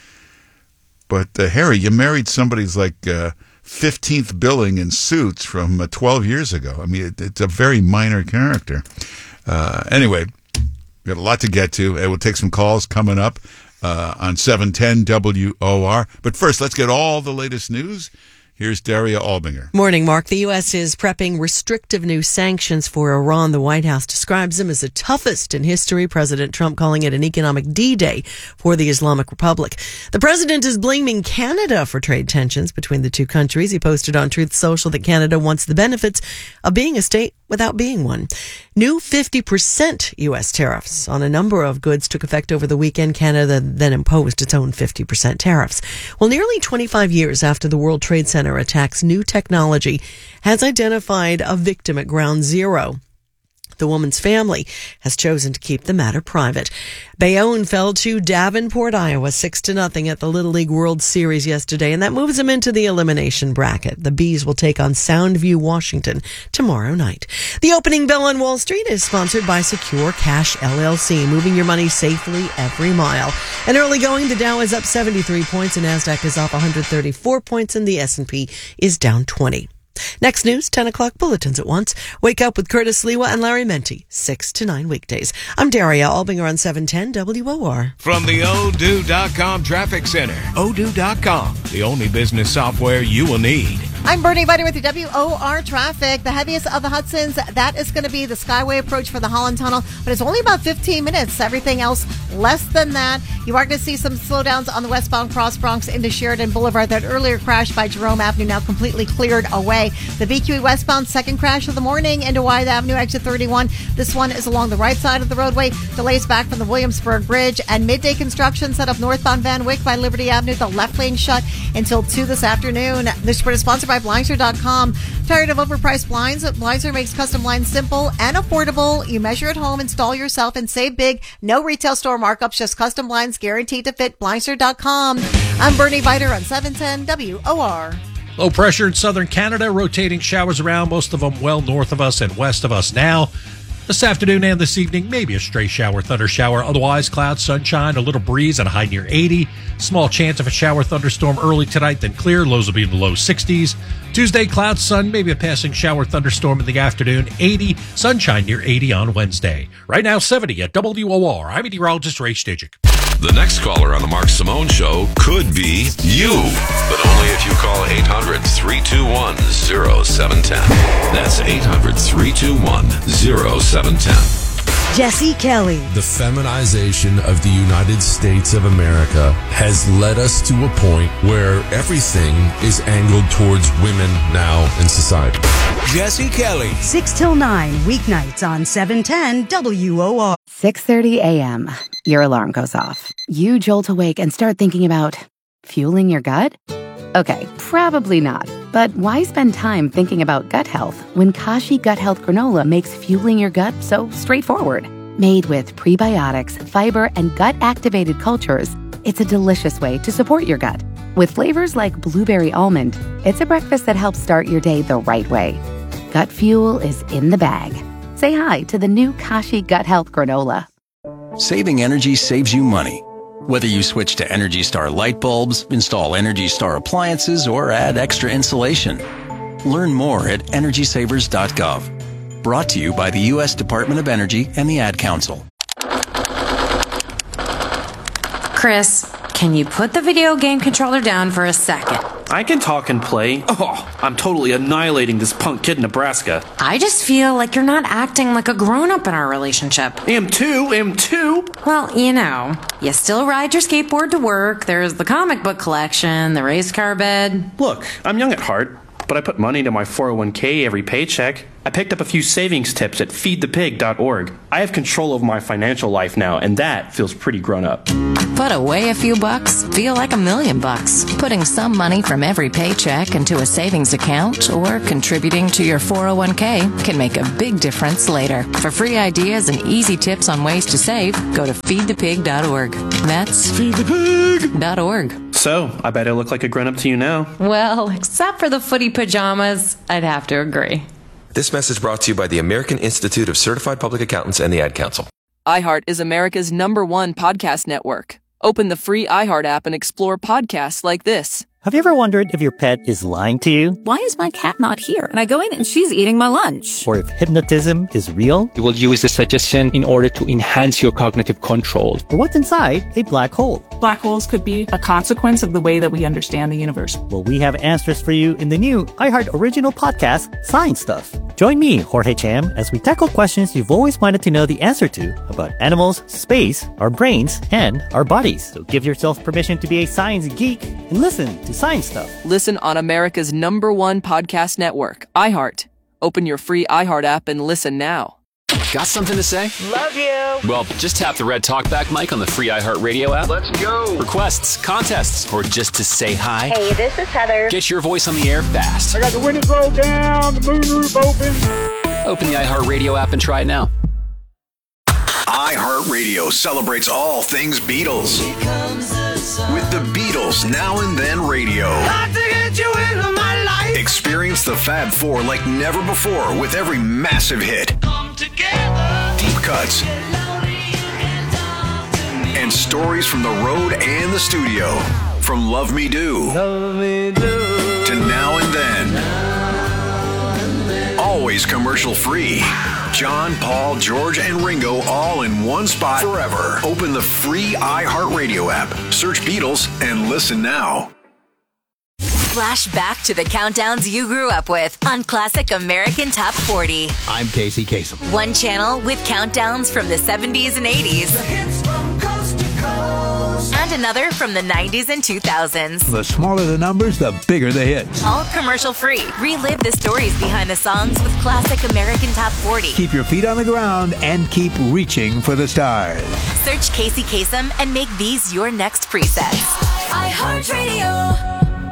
[SPEAKER 1] But, uh, Harry, you married somebody's like uh, fifteenth billing in Suits from uh, twelve years ago. I mean, it, it's a very minor character. Uh, anyway, we got a lot to get to. It will take some calls coming up uh, on seven ten W O R. But first, let's get all the latest news. Here's Daria Albinger.
[SPEAKER 2] Morning, Mark. The U S is prepping restrictive new sanctions for Iran. The White House describes them as the toughest in history. President Trump calling it an economic D-Day for the Islamic Republic. The president is blaming Canada for trade tensions between the two countries. He posted on Truth Social that Canada wants the benefits of being a state without being one. New fifty percent U S tariffs on a number of goods took effect over the weekend. Canada then imposed its own fifty percent tariffs. Well, nearly twenty-five years after the World Trade Center attacks, new technology has identified a victim at Ground Zero. The woman's family has chosen to keep the matter private. Bayonne fell to Davenport, Iowa, six to nothing at the Little League World Series yesterday, and that moves them into the elimination bracket. The Bees will take on Soundview, Washington tomorrow night. The opening bell on Wall Street is sponsored by Secure Cash L L C, moving your money safely every mile. And early going, the Dow is up seventy-three points, and NASDAQ is off one hundred thirty-four points, and the S and P is down twenty. Next news, ten o'clock bulletins at once. Wake up with Curtis Lewa and Larry Menti, six to nine weekdays. I'm Daria Albinger on seven ten W O R.
[SPEAKER 3] From the Odoo dot com Traffic Center, Odoo dot com, the only business software you will need.
[SPEAKER 4] I'm Bernie Viter with your W O R traffic. The heaviest of the Hudsons, that is going to be the Skyway approach for the Holland Tunnel, but it's only about fifteen minutes. Everything else less than that. You are going to see some slowdowns on the westbound Cross Bronx into Sheridan Boulevard. That earlier crash by Jerome Avenue now completely cleared away. The V Q E westbound second crash of the morning into Wythe Avenue, exit thirty-one. This one is along the right side of the roadway. Delays back from the Williamsburg Bridge, and midday construction set up northbound Van Wyck by Liberty Avenue. The left lane shut until two this afternoon. This report is sponsored by Blinds dot com. Tired of overpriced blinds? Blindsor makes custom blinds simple and affordable. You measure at home, install yourself, and save big. No retail store markups, just custom blinds guaranteed to fit. Blindsor dot com. I'm Bernie Viter on seven ten W O R.
[SPEAKER 5] Low pressure in southern Canada, rotating showers around, most of them well north of us and west of us now. This afternoon and this evening, maybe a stray shower, thunder shower. Otherwise, clouds, sunshine, a little breeze and a high near eighty. Small chance of a shower, thunderstorm early tonight, then clear. Lows will be in the low sixties. Tuesday, clouds, sun, maybe a passing shower, thunderstorm in the afternoon. eighty. Sunshine near eighty on Wednesday. Right now, seventy at W O R. I'm meteorologist Ray Stidgick.
[SPEAKER 25] The next caller on the Mark Simone Show could be you, but only if you call eight hundred, three two one, oh seven one oh. That's eight hundred, three two one, oh seven one oh.
[SPEAKER 26] Jesse Kelly.
[SPEAKER 6] The feminization of the United States of America has led us to a point where everything is angled towards women now in society.
[SPEAKER 3] Jesse Kelly.
[SPEAKER 26] six till nine, weeknights on seven ten W O R.
[SPEAKER 7] six thirty a.m. Your alarm goes off. You jolt awake and start thinking about fueling your gut? Okay, probably not. But why spend time thinking about gut health when Kashi Gut Health Granola makes fueling your gut so straightforward? Made with prebiotics, fiber, and gut-activated cultures, it's a delicious way to support your gut. With flavors like blueberry almond, it's a breakfast that helps start your day the right way. Gut fuel is in the bag. Say hi to the new Kashi Gut Health Granola.
[SPEAKER 15] Saving energy saves you money. Whether you switch to Energy Star light bulbs, install Energy Star appliances, or add extra insulation. Learn more at energy savers dot gov. Brought to you by the U S Department of Energy and the Ad Council.
[SPEAKER 27] Chris, can you put the video game controller down for a second?
[SPEAKER 28] I can talk and play. Oh, I'm totally annihilating this punk kid in Nebraska.
[SPEAKER 27] I just feel like you're not acting like a grown-up in our relationship.
[SPEAKER 28] Am too, am too.
[SPEAKER 27] Well, you know, you still ride your skateboard to work, there's the comic book collection, the race car bed.
[SPEAKER 28] Look, I'm young at heart, but I put money into my four oh one k every paycheck. I picked up a few savings tips at feed the pig dot org. I have control over my financial life now, and that feels pretty grown up.
[SPEAKER 8] Put away a few bucks, feel like a million bucks. Putting some money from every paycheck into a savings account or contributing to your four oh one k can make a big difference later. For free ideas and easy tips on ways to save, go to feed the pig dot org. That's feed the pig dot org.
[SPEAKER 28] So, I bet I look like a grown up to you now.
[SPEAKER 8] Well, except for the footy pajamas, I'd have to agree.
[SPEAKER 9] This message brought to you by the American Institute of Certified Public Accountants and the Ad Council.
[SPEAKER 10] iHeart is America's number one podcast network. Open the free iHeart app and explore podcasts like this.
[SPEAKER 11] Have you ever wondered if your pet is lying to you?
[SPEAKER 12] Why is my cat not here? And I go in and she's eating my lunch.
[SPEAKER 11] Or if hypnotism is real?
[SPEAKER 14] You will use the suggestion in order to enhance your cognitive control.
[SPEAKER 11] Or what's inside a black hole?
[SPEAKER 16] Black holes could be a consequence of the way that we understand the universe.
[SPEAKER 11] Well, we have answers for you in the new iHeart original podcast, Science Stuff. Join me, Jorge Cham, as we tackle questions you've always wanted to know the answer to about animals, space, our brains, and our bodies. So give yourself permission to be a science geek and listen to Science Stuff.
[SPEAKER 10] Listen on America's number one podcast network, iHeart. Open your free iHeart app and listen now.
[SPEAKER 17] Got something to say?
[SPEAKER 29] Love you.
[SPEAKER 17] Well, just tap the red talkback mic on the free iHeartRadio app.
[SPEAKER 29] Let's go.
[SPEAKER 17] Requests, contests, or just to say hi.
[SPEAKER 29] Hey, this is Heather.
[SPEAKER 17] Get your voice on the air fast.
[SPEAKER 29] I got the windows rolled down, the moonroof open.
[SPEAKER 17] Open the iHeartRadio app and try it now.
[SPEAKER 30] iHeartRadio celebrates all things Beatles. With the Beatles Now and Then Radio.
[SPEAKER 29] Got to get you into my life.
[SPEAKER 30] Experience the Fab Four like never before with every massive hit.
[SPEAKER 29] Come together.
[SPEAKER 30] Deep cuts. And stories from the road and the studio. From Love Me Do.
[SPEAKER 29] Love me do.
[SPEAKER 30] To Now and Then.
[SPEAKER 29] Now and then.
[SPEAKER 30] Always commercial free. John, Paul, George, and Ringo all in one spot forever. Open the free iHeartRadio app. Search Beatles and listen now.
[SPEAKER 27] Flash back to the countdowns you grew up with on Classic American Top forty.
[SPEAKER 31] I'm Casey Kasem.
[SPEAKER 27] One channel with countdowns from the seventies and eighties.
[SPEAKER 29] The hits from coast to coast.
[SPEAKER 27] And another from the nineties and two thousands.
[SPEAKER 31] The smaller the numbers, the bigger the hits.
[SPEAKER 27] All commercial free. Relive the stories behind the songs with Classic American Top forty.
[SPEAKER 31] Keep your feet on the ground and keep reaching for the stars.
[SPEAKER 27] Search Casey Kasem and make these your next presets. iHeartRadio.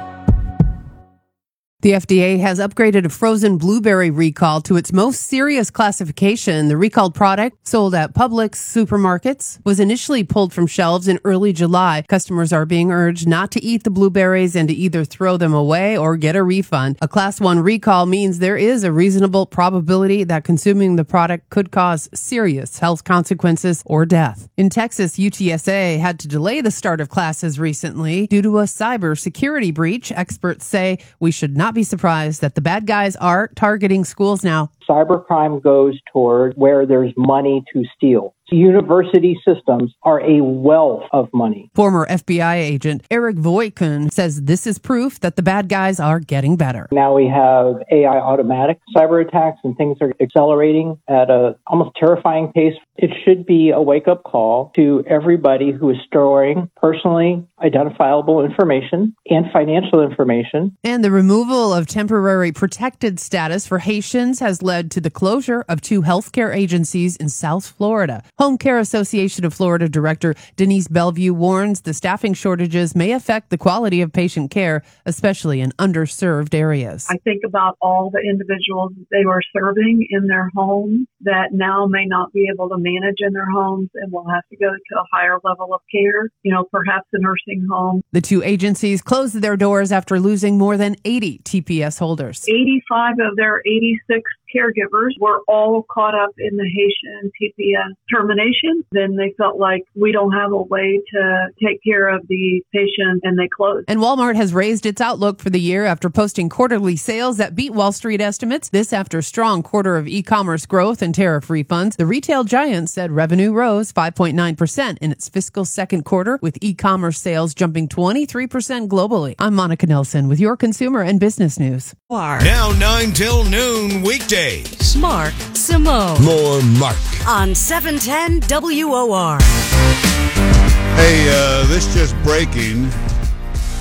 [SPEAKER 32] The F D A has upgraded a frozen blueberry recall to its most serious classification. The recalled product, sold at Publix supermarkets, was initially pulled from shelves in early July. Customers are being urged not to eat the blueberries and to either throw them away or get a refund. A Class one recall means there is a reasonable probability that consuming the product could cause serious health consequences or death. In Texas, U T S A had to delay the start of classes recently due to a cybersecurity breach. Experts say we should not be surprised that the bad guys are targeting schools now.
[SPEAKER 33] Cybercrime goes toward where there's money to steal. University systems are a wealth of money.
[SPEAKER 32] Former F B I agent Eric Voitkun says this is proof that the bad guys are getting better.
[SPEAKER 33] Now we have A I automatic cyber attacks and things are accelerating at a almost terrifying pace. It should be a wake-up call to everybody who is storing personally identifiable information and financial information.
[SPEAKER 32] And the removal of temporary protected status for Haitians has led to the closure of two healthcare agencies in South Florida. Home Care Association of Florida Director Denise Bellevue warns the staffing shortages may affect the quality of patient care, especially in underserved areas.
[SPEAKER 34] I think about all the individuals they were serving in their homes that now may not be able to manage in their homes and will have to go to a higher level of care, you know, perhaps a nursing home.
[SPEAKER 32] The two agencies closed their doors after losing more than eighty T P S holders.
[SPEAKER 34] eighty-five of their eighty-six caregivers were all caught up in the Haitian T P S termination. Then they felt like we don't have a way to take care of the patients, and they closed.
[SPEAKER 32] And Walmart has raised its outlook for the year after posting quarterly sales that beat Wall Street estimates. This after a strong quarter of e-commerce growth and tariff refunds. The retail giant said revenue rose five point nine percent in its fiscal second quarter, with e-commerce sales jumping twenty-three percent globally. I'm Monica Nelson with your consumer and business news.
[SPEAKER 3] Now nine till noon weekdays.
[SPEAKER 26] Mark Simone.
[SPEAKER 3] More Mark.
[SPEAKER 26] On seven ten W O R.
[SPEAKER 1] Hey, uh, this just breaking. Uh,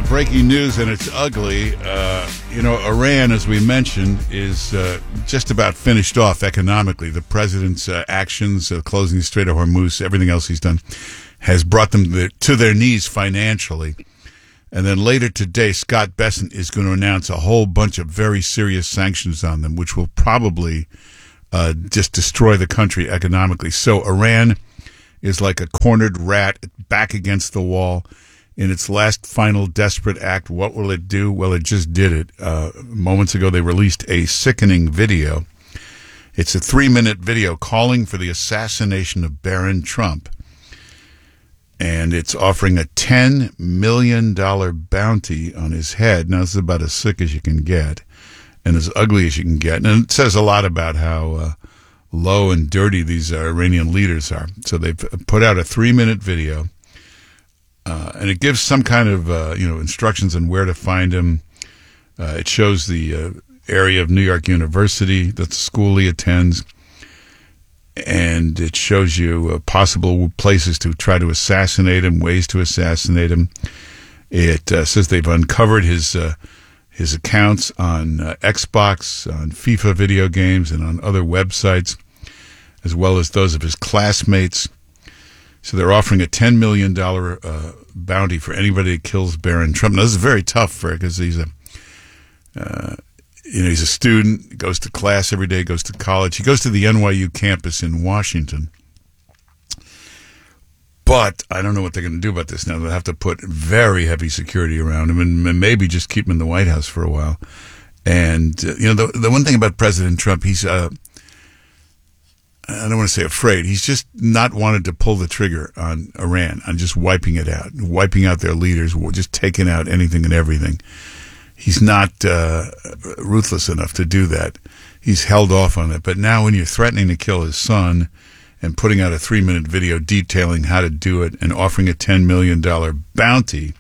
[SPEAKER 1] breaking news, and it's ugly. Uh, you know, Iran, as we mentioned, is uh, just about finished off economically. The president's uh, actions, uh, closing the Strait of Hormuz, everything else he's done, has brought them to their, to their knees financially. And then later today, Scott Bessent is going to announce a whole bunch of very serious sanctions on them, which will probably uh, just destroy the country economically. So Iran is like a cornered rat back against the wall. In its last final desperate act, what will it do? Well, it just did it. Uh, moments ago, they released a sickening video. It's a three-minute video calling for the assassination of Barron Trump. And it's offering a ten million dollars bounty on his head. Now, this is about as sick as you can get and as ugly as you can get. And it says a lot about how uh, low and dirty these uh, Iranian leaders are. So they've put out a three-minute video. Uh, and it gives some kind of, uh, you know, instructions on where to find him. Uh, it shows the uh, area of New York University that the school he attends. And it shows you uh, possible places to try to assassinate him, ways to assassinate him. It uh, says they've uncovered his uh, his accounts on uh, Xbox, on FIFA video games, and on other websites, as well as those of his classmates. So they're offering a ten million dollars uh, bounty for anybody that kills Barron Trump. Now, this is very tough for because he's a, uh, you know, he's a student, goes to class every day, goes to college. He goes to the N Y U campus in Washington. But I don't know what they're going to do about this now. They'll have to put very heavy security around him and maybe just keep him in the White House for a while. And, uh, you know, the, the one thing about President Trump, he's... Uh, I don't want to say afraid. He's just not wanted to pull the trigger on Iran, on just wiping it out, wiping out their leaders, just taking out anything and everything. He's not uh, ruthless enough to do that. He's held off on it. But now when you're threatening to kill his son and putting out a three-minute video detailing how to do it and offering a ten million dollars bounty,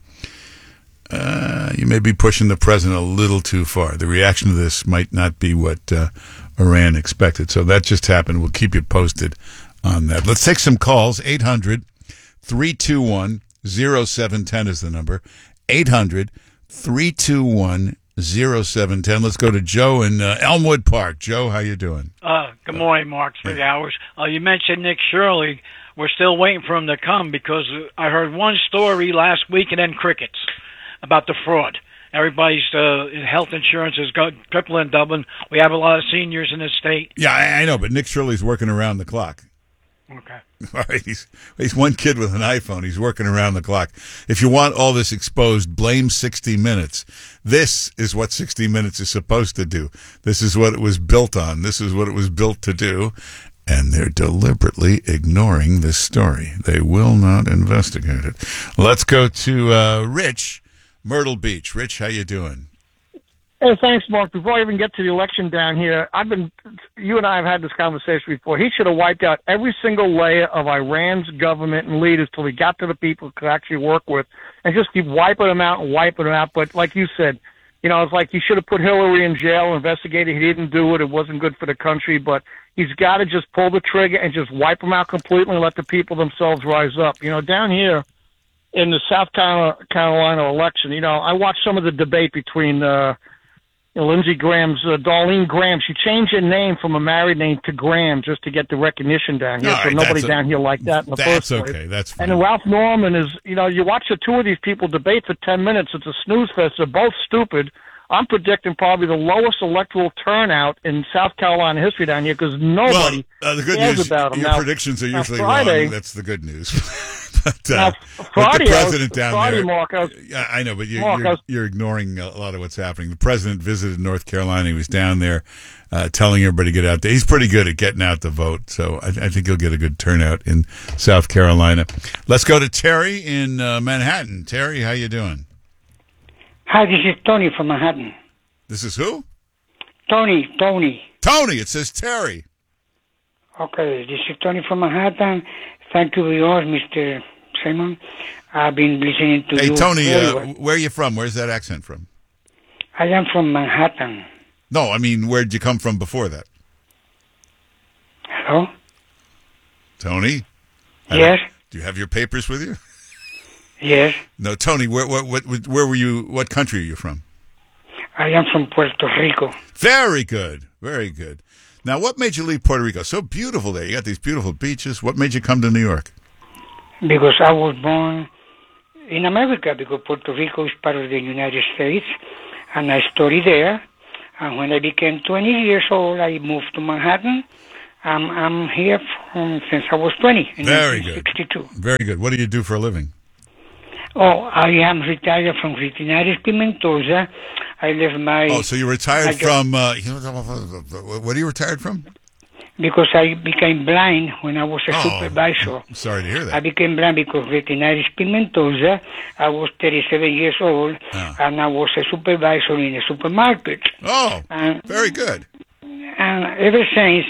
[SPEAKER 1] uh, you may be pushing the president a little too far. The reaction to this might not be what uh, Iran expected. So that just happened. We'll keep you posted on that. Let's take some calls. eight hundred, three two one, oh seven one oh is the number. eight hundred, three two one, oh seven one oh. Let's go to Joe in uh, Elmwood Park. Joe, how you doing?
[SPEAKER 2] Uh, good morning, Mark. Three yeah. hours. Uh, you mentioned Nick Shirley. We're still waiting for him to come because I heard one story last week and then crickets about the fraud. Everybody's uh, health insurance is go- tripling, doubling. We have a lot of seniors in this state.
[SPEAKER 1] Yeah, I, I know, but Nick Shirley's working around the clock.
[SPEAKER 2] Okay.
[SPEAKER 1] All right, he's, he's one kid with an iPhone. He's working around the clock. If you want all this exposed, blame sixty minutes. This is what sixty minutes is supposed to do. This is what it was built on. This is what it was built to do. And they're deliberately ignoring this story. They will not investigate it. Let's go to uh, Rich, Myrtle Beach. Rich, how you doing?
[SPEAKER 29] Hey, thanks, Mark. Before I even get to the election down here, I've been, you and I have had this conversation before. He should have wiped out every single layer of Iran's government and leaders till he got to the people he could actually work with, and just keep wiping them out and wiping them out. But like you said, you know, it's like he should have put Hillary in jail, investigated. He didn't do it. It wasn't good for the country. But he's got to just pull the trigger and just wipe them out completely and let the people themselves rise up. You know, down here in the South Carolina election, you know, I watched some of the debate between uh, you know, Lindsey Graham's, uh, Darlene Graham. She changed her name from a married name to Graham just to get the recognition down here.
[SPEAKER 1] All
[SPEAKER 29] so
[SPEAKER 1] right,
[SPEAKER 29] nobody
[SPEAKER 1] a,
[SPEAKER 29] down here like that in the
[SPEAKER 1] that's
[SPEAKER 29] first place.
[SPEAKER 1] okay. That's fine.
[SPEAKER 29] And then Ralph Norman is, you know, you watch the two of these people debate for ten minutes. It's a snooze fest. They're both stupid. I'm predicting probably the lowest electoral turnout in South Carolina history down here because nobody
[SPEAKER 1] well, uh, the good
[SPEAKER 29] cares
[SPEAKER 1] news,
[SPEAKER 29] about them.
[SPEAKER 1] Your
[SPEAKER 29] now,
[SPEAKER 1] predictions are usually
[SPEAKER 29] Friday,
[SPEAKER 1] wrong. That's the good news. but, uh,
[SPEAKER 29] now, Friday,
[SPEAKER 1] but the president
[SPEAKER 29] was,
[SPEAKER 1] down
[SPEAKER 29] Friday,
[SPEAKER 1] there,
[SPEAKER 29] Mark, I, was,
[SPEAKER 1] yeah, I know, but you,
[SPEAKER 29] Mark,
[SPEAKER 1] you're,
[SPEAKER 29] was,
[SPEAKER 1] you're ignoring a lot of what's happening. The president visited North Carolina. He was down there uh, telling everybody to get out there. He's pretty good at getting out the vote, so I, I think he'll get a good turnout in South Carolina. Let's go to Terry in uh, Manhattan. Terry, how you doing?
[SPEAKER 4] Hi, this is Tony from Manhattan.
[SPEAKER 1] This is who?
[SPEAKER 4] Tony, Tony.
[SPEAKER 1] Tony, it says Terry.
[SPEAKER 4] Okay, this is Tony from Manhattan. Thank you very much, Mister Simon. I've been listening to
[SPEAKER 1] hey,
[SPEAKER 4] you.
[SPEAKER 1] Hey, Tony, uh,
[SPEAKER 4] well.
[SPEAKER 1] where are you from? Where's that accent from?
[SPEAKER 4] I am from Manhattan.
[SPEAKER 1] No, I mean, where'd you come from before that?
[SPEAKER 4] Hello?
[SPEAKER 1] Tony?
[SPEAKER 4] Yes?
[SPEAKER 1] Do you have your papers with you?
[SPEAKER 4] Yes.
[SPEAKER 1] No, Tony, where, where, where, where were you, what country are you from?
[SPEAKER 4] I am from Puerto Rico.
[SPEAKER 1] Very good. Very good. Now, what made you leave Puerto Rico? So beautiful there. You got these beautiful beaches. What made you come to New York?
[SPEAKER 4] Because I was born in America, because Puerto Rico is part of the United States, and I studied there. And when I became twenty years old, I moved to Manhattan. Um, I'm here from, since I was twenty, in
[SPEAKER 1] Very
[SPEAKER 4] nineteen sixty-two.
[SPEAKER 1] good. Very good. What do you do for a living?
[SPEAKER 4] Oh, I am retired from Refineries Pimentosa. I left my...
[SPEAKER 1] Oh, so you retired
[SPEAKER 4] I
[SPEAKER 1] from... Uh, what are you retired from?
[SPEAKER 4] Because I became blind when I was a
[SPEAKER 1] Oh,
[SPEAKER 4] supervisor.
[SPEAKER 1] I'm sorry to hear that.
[SPEAKER 4] I became blind because Refineries Pimentosa, I was thirty-seven years old,
[SPEAKER 1] Oh.
[SPEAKER 4] and I was a supervisor in a supermarket.
[SPEAKER 1] Oh,
[SPEAKER 4] and,
[SPEAKER 1] very good.
[SPEAKER 4] And ever since,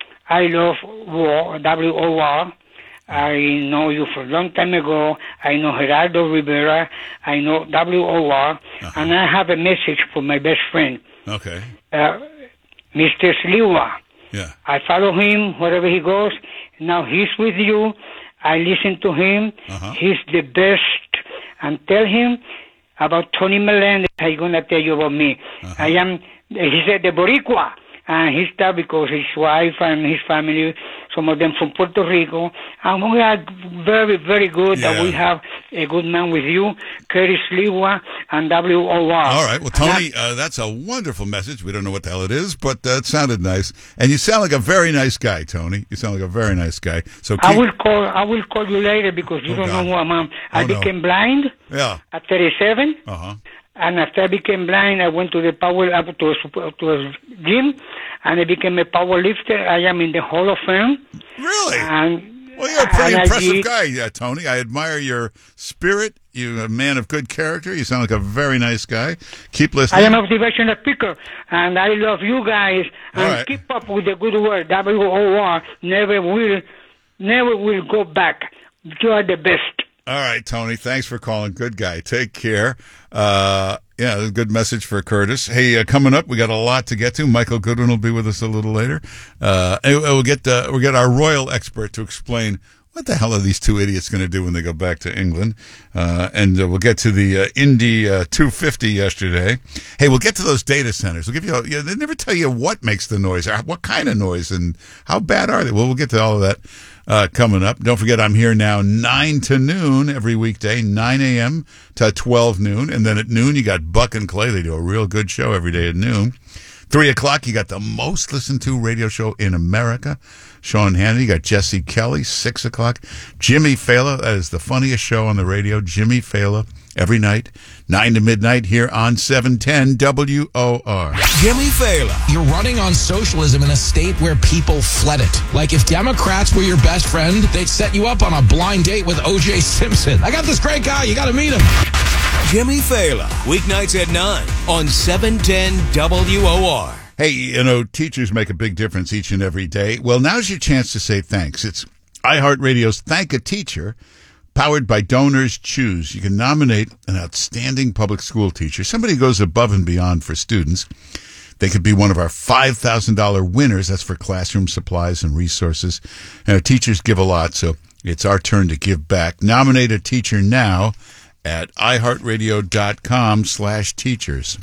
[SPEAKER 4] I love war, W O R. I know you for a long time ago. I know Gerardo Rivera. I know W O R.
[SPEAKER 1] Uh-huh.
[SPEAKER 4] And I have a message for my best friend,
[SPEAKER 1] Okay.
[SPEAKER 4] uh, Mister Sliwa.
[SPEAKER 1] Yeah.
[SPEAKER 4] I follow him wherever he goes. Now he's with you. I listen to him.
[SPEAKER 1] Uh-huh.
[SPEAKER 4] He's the best. And tell him about Tony Melendez. I'm going to tell you about me.
[SPEAKER 1] Uh-huh.
[SPEAKER 4] I am, he said, the Boricua. And he's there because his wife and his family, some of them from Puerto Rico. And we are very, very good
[SPEAKER 1] Yeah.
[SPEAKER 4] that we have a good man with you, Curtis Liwa and W O R.
[SPEAKER 1] All right. Well, Tony, uh, that's a wonderful message. We don't know what the hell it is, but uh, it sounded nice. And you sound like a very nice guy, Tony. You sound like a very nice guy. So keep...
[SPEAKER 4] I will call. I will call you later because you
[SPEAKER 1] Oh,
[SPEAKER 4] don't
[SPEAKER 1] God.
[SPEAKER 4] know who I am. I
[SPEAKER 1] Oh, no.
[SPEAKER 4] became blind
[SPEAKER 1] Yeah.
[SPEAKER 4] at thirty-seven,
[SPEAKER 1] Uh-huh.
[SPEAKER 4] and after I became blind, I went to the power up to a, sup- to a gym, and I became a power lifter. I am in the Hall of Fame.
[SPEAKER 1] Really?
[SPEAKER 4] And
[SPEAKER 1] Well, you're a pretty
[SPEAKER 4] and I
[SPEAKER 1] impressive
[SPEAKER 4] did-
[SPEAKER 1] guy, uh, Tony. I admire your spirit. You're a man of good character. You sound like a very nice guy. Keep
[SPEAKER 4] I
[SPEAKER 1] listening.
[SPEAKER 4] am a motivational speaker, and I love you guys. And
[SPEAKER 1] All right.
[SPEAKER 4] keep up with the good work. W O R never will, never will go back. You are the best.
[SPEAKER 1] All right, Tony. Thanks for calling. Good guy. Take care. Uh, yeah, a good message for Curtis. Hey, uh, coming up, we got a lot to get to. Michael Goodwin will be with us a little later. Uh, and we'll get uh, we'll get our royal expert to explain what the hell are these two idiots going to do when they go back to England. Uh, and uh, we'll get to the uh, Indy uh, two fifty yesterday. Hey, we'll get to those data centers. We'll give you. A, you know, they never tell you what makes the noise, or what kind of noise, and how bad are they. Well, we'll get to all of that. Uh, coming up. Don't forget, I'm here now nine to noon every weekday, nine a.m. to twelve noon. And then at noon, you got Buck and Clay. They do a real good show every day at noon. three o'clock, you got the most listened to radio show in America, Sean Hannity. You got Jesse Kelly, six o'clock. Jimmy Fallon, that is the funniest show on the radio. Jimmy Fallon, every night, nine to midnight here on seven ten W O R.
[SPEAKER 3] Jimmy Fallon.
[SPEAKER 5] You're running on socialism in a state where people fled it. Like if Democrats were your best friend, they'd set you up on a blind date with O J Simpson. I got this great guy. You got to meet him.
[SPEAKER 3] Jimmy Fallon. Weeknights at nine on seven ten W O R.
[SPEAKER 1] Hey, you know, teachers make a big difference each and every day. Well, now's your chance to say thanks. It's iHeartRadio's Thank a Teacher, powered by Donors Choose. You can nominate an outstanding public school teacher, somebody who goes above and beyond for students. They could be one of our five thousand dollars winners. That's for classroom supplies and resources. And our teachers give a lot, so it's our turn to give back. Nominate a teacher now at iHeartRadio.com slash teachers.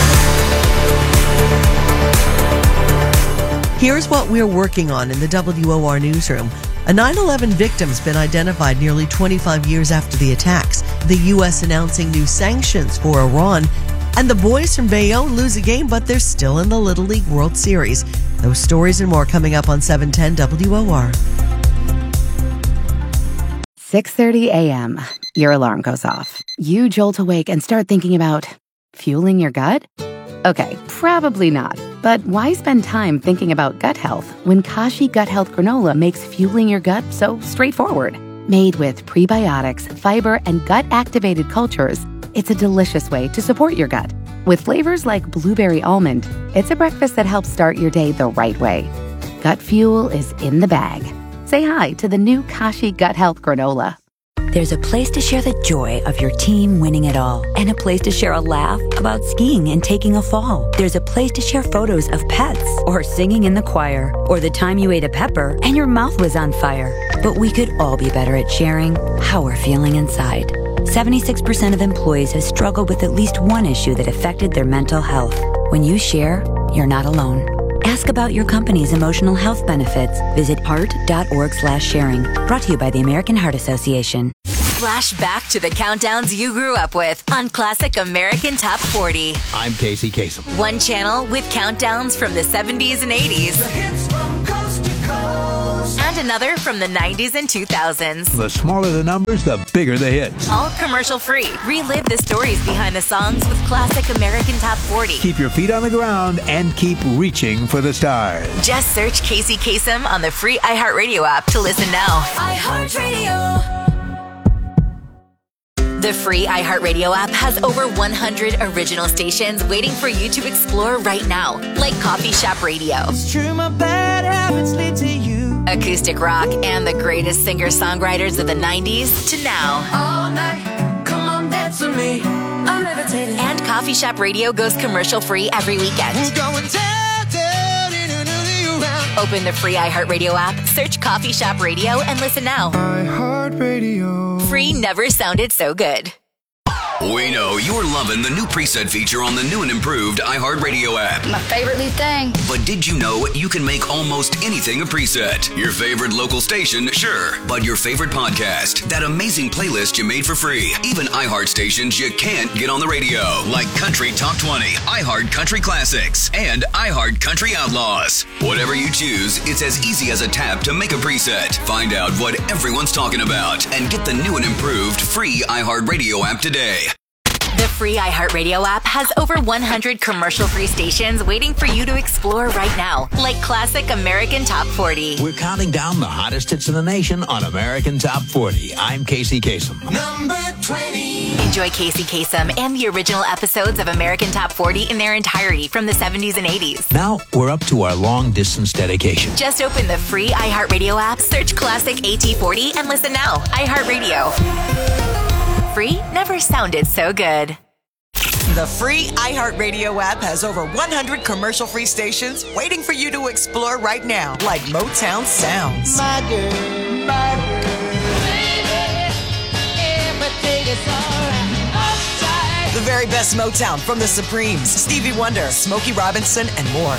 [SPEAKER 6] Here's what we're working on in the W O R newsroom. A nine eleven victim's been identified nearly twenty-five years after the attacks. The U S announcing new sanctions for Iran. And the boys from Bayonne lose a game, but they're still in the Little League World Series. Those stories and more coming up on seven ten W O R.
[SPEAKER 7] six thirty a.m. Your alarm goes off. You jolt awake and start thinking about fueling your gut? Okay, probably not. But why spend time thinking about gut health when Kashi Gut Health Granola makes fueling your gut so straightforward? Made with prebiotics, fiber, and gut-activated cultures, it's a delicious way to support your gut. With flavors like blueberry almond, it's a breakfast that helps start your day the right way. Gut fuel is in the bag. Say hi to the new Kashi Gut Health Granola.
[SPEAKER 13] There's a place to share the joy of your team winning it all, and a place to share a laugh about skiing and taking a fall. There's a place to share photos of pets, or singing in the choir, or the time you ate a pepper and your mouth was on fire. But we could all be better at sharing how we're feeling inside. seventy-six percent of employees have struggled with at least one issue that affected their mental health. When you share, you're not alone. Ask about your company's emotional health benefits. Visit heart.org slash sharing. Brought to you by the American Heart Association.
[SPEAKER 27] Flash back to the countdowns you grew up with on Classic American Top forty.
[SPEAKER 31] I'm Casey Kasem.
[SPEAKER 27] One channel with countdowns from the seventies and eighties. And another from the nineties and two thousands.
[SPEAKER 31] The smaller the numbers, the bigger the hits.
[SPEAKER 27] All commercial free. Relive the stories behind the songs with Classic American Top forty.
[SPEAKER 31] Keep your feet on the ground and keep reaching for the stars.
[SPEAKER 27] Just search Casey Kasem on the free iHeartRadio app to listen now. iHeartRadio. The free iHeartRadio app has over one hundred original stations waiting for you to explore right now, like Coffee Shop Radio,
[SPEAKER 8] It's true, my bad habits lead to you.
[SPEAKER 27] acoustic rock, and the greatest singer-songwriters of the nineties to now.
[SPEAKER 8] All night, come on, dance with me. I'm levitating.
[SPEAKER 27] And Coffee Shop Radio goes commercial-free every weekend.
[SPEAKER 8] We're going down, down, in another round.
[SPEAKER 27] Open the free iHeartRadio app, search Coffee Shop Radio, and listen now.
[SPEAKER 8] iHeartRadio.
[SPEAKER 27] Free never sounded so good.
[SPEAKER 30] We know you're loving the new preset feature on the new and improved iHeartRadio app.
[SPEAKER 9] My favorite new thing.
[SPEAKER 30] But did you know you can make almost anything a preset? Your favorite local station, sure. But your favorite podcast, that amazing playlist you made for free. Even iHeart stations you can't get on the radio, like Country Top twenty, iHeart Country Classics, and iHeart Country Outlaws. Whatever you choose, it's as easy as a tap to make a preset. Find out what everyone's talking about and get the new and improved free iHeartRadio app today.
[SPEAKER 27] The free iHeartRadio app has over one hundred commercial-free stations waiting for you to explore right now, like Classic American Top forty.
[SPEAKER 31] We're counting down the hottest hits in the nation on American Top forty. I'm Casey Kasem.
[SPEAKER 8] Number twenty.
[SPEAKER 27] Enjoy Casey Kasem and the original episodes of American Top forty in their entirety from the seventies and eighties.
[SPEAKER 31] Now we're up to our long-distance dedication.
[SPEAKER 27] Just open the free iHeartRadio app, search Classic A T forty, and listen now. iHeartRadio. Free never sounded so good.
[SPEAKER 12] The free iHeartRadio app has over one hundred commercial-free stations waiting for you to explore right now, like Motown Sounds.
[SPEAKER 8] My girl, my girl, baby, everything is alright. Upside.
[SPEAKER 12] The very best Motown from the Supremes, Stevie Wonder, Smokey Robinson, and more.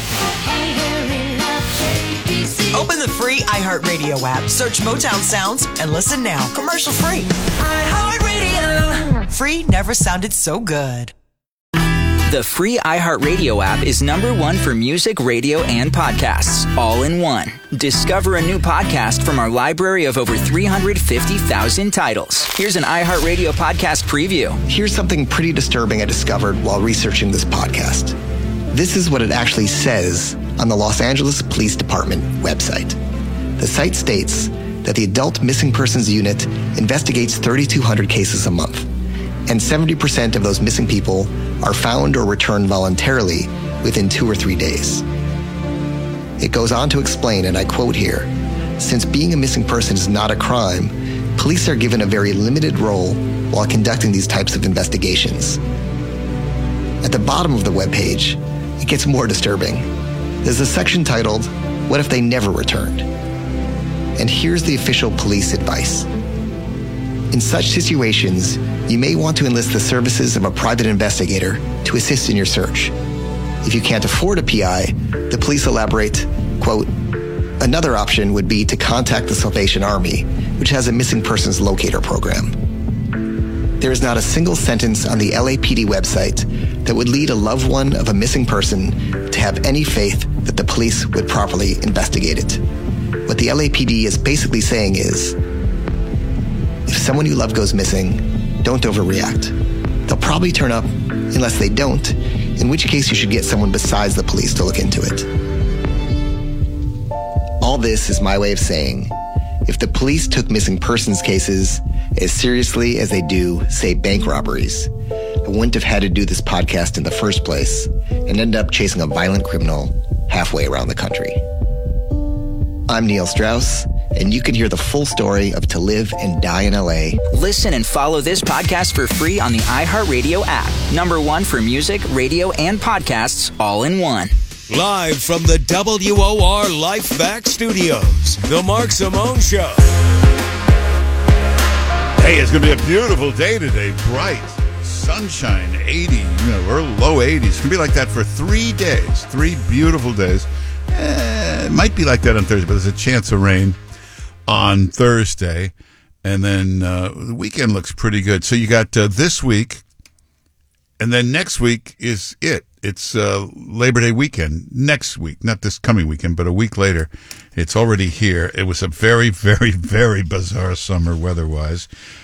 [SPEAKER 12] Open the free iHeartRadio app, search Motown Sounds, and listen now. Commercial-free. iHeartRadio. Free never sounded so good.
[SPEAKER 14] The free iHeartRadio app is number one for music, radio, and podcasts, all in one. Discover a new podcast from our library of over three hundred fifty thousand titles. Here's an iHeartRadio podcast preview.
[SPEAKER 15] Here's something pretty disturbing I discovered while researching this podcast. This is what it actually says on the Los Angeles Police Department website. The site states that the Adult Missing Persons Unit investigates thirty-two hundred cases a month, and seventy percent of those missing people are found or returned voluntarily within two or three days. It goes on to explain, and I quote here, since being a missing person is not a crime, police are given a very limited role while conducting these types of investigations. At the bottom of the webpage, it gets more disturbing. There's a section titled, What If They Never Returned? And here's the official police advice. In such situations, you may want to enlist the services of a private investigator to assist in your search. If you can't afford a P I, the police elaborate, quote, another option would be to contact the Salvation Army, which has a missing persons locator program. There is not a single sentence on the L A P D website that would lead a loved one of a missing person to have any faith that the police would properly investigate it. What the L A P D is basically saying is, if someone you love goes missing, don't overreact. They'll probably turn up unless they don't, in which case you should get someone besides the police to look into it. All this is my way of saying, if the police took missing persons cases as seriously as they do, say, bank robberies, I wouldn't have had to do this podcast in the first place and end up chasing a violent criminal halfway around the country. I'm Neil Strauss, and you can hear the full story of To Live and Die in L A.
[SPEAKER 14] Listen and follow this podcast for free on the iHeartRadio app. Number one for music, radio, and podcasts, all in one.
[SPEAKER 3] Live from the W O R Lifeback Studios, The Mark Simone Show.
[SPEAKER 1] Hey, it's going to be a beautiful day today. Bright, sunshine, eighty, you know, or low eighties. It's going to be like that for three days. Three beautiful days. Eh, it might be like that on Thursday, but there's a chance of rain on Thursday. And then uh, the weekend looks pretty good. So you got uh, this week, and then next week is it. It's uh, Labor Day weekend next week, not this coming weekend, but a week later. It's already here. It was a very, very, very bizarre summer weather-wise.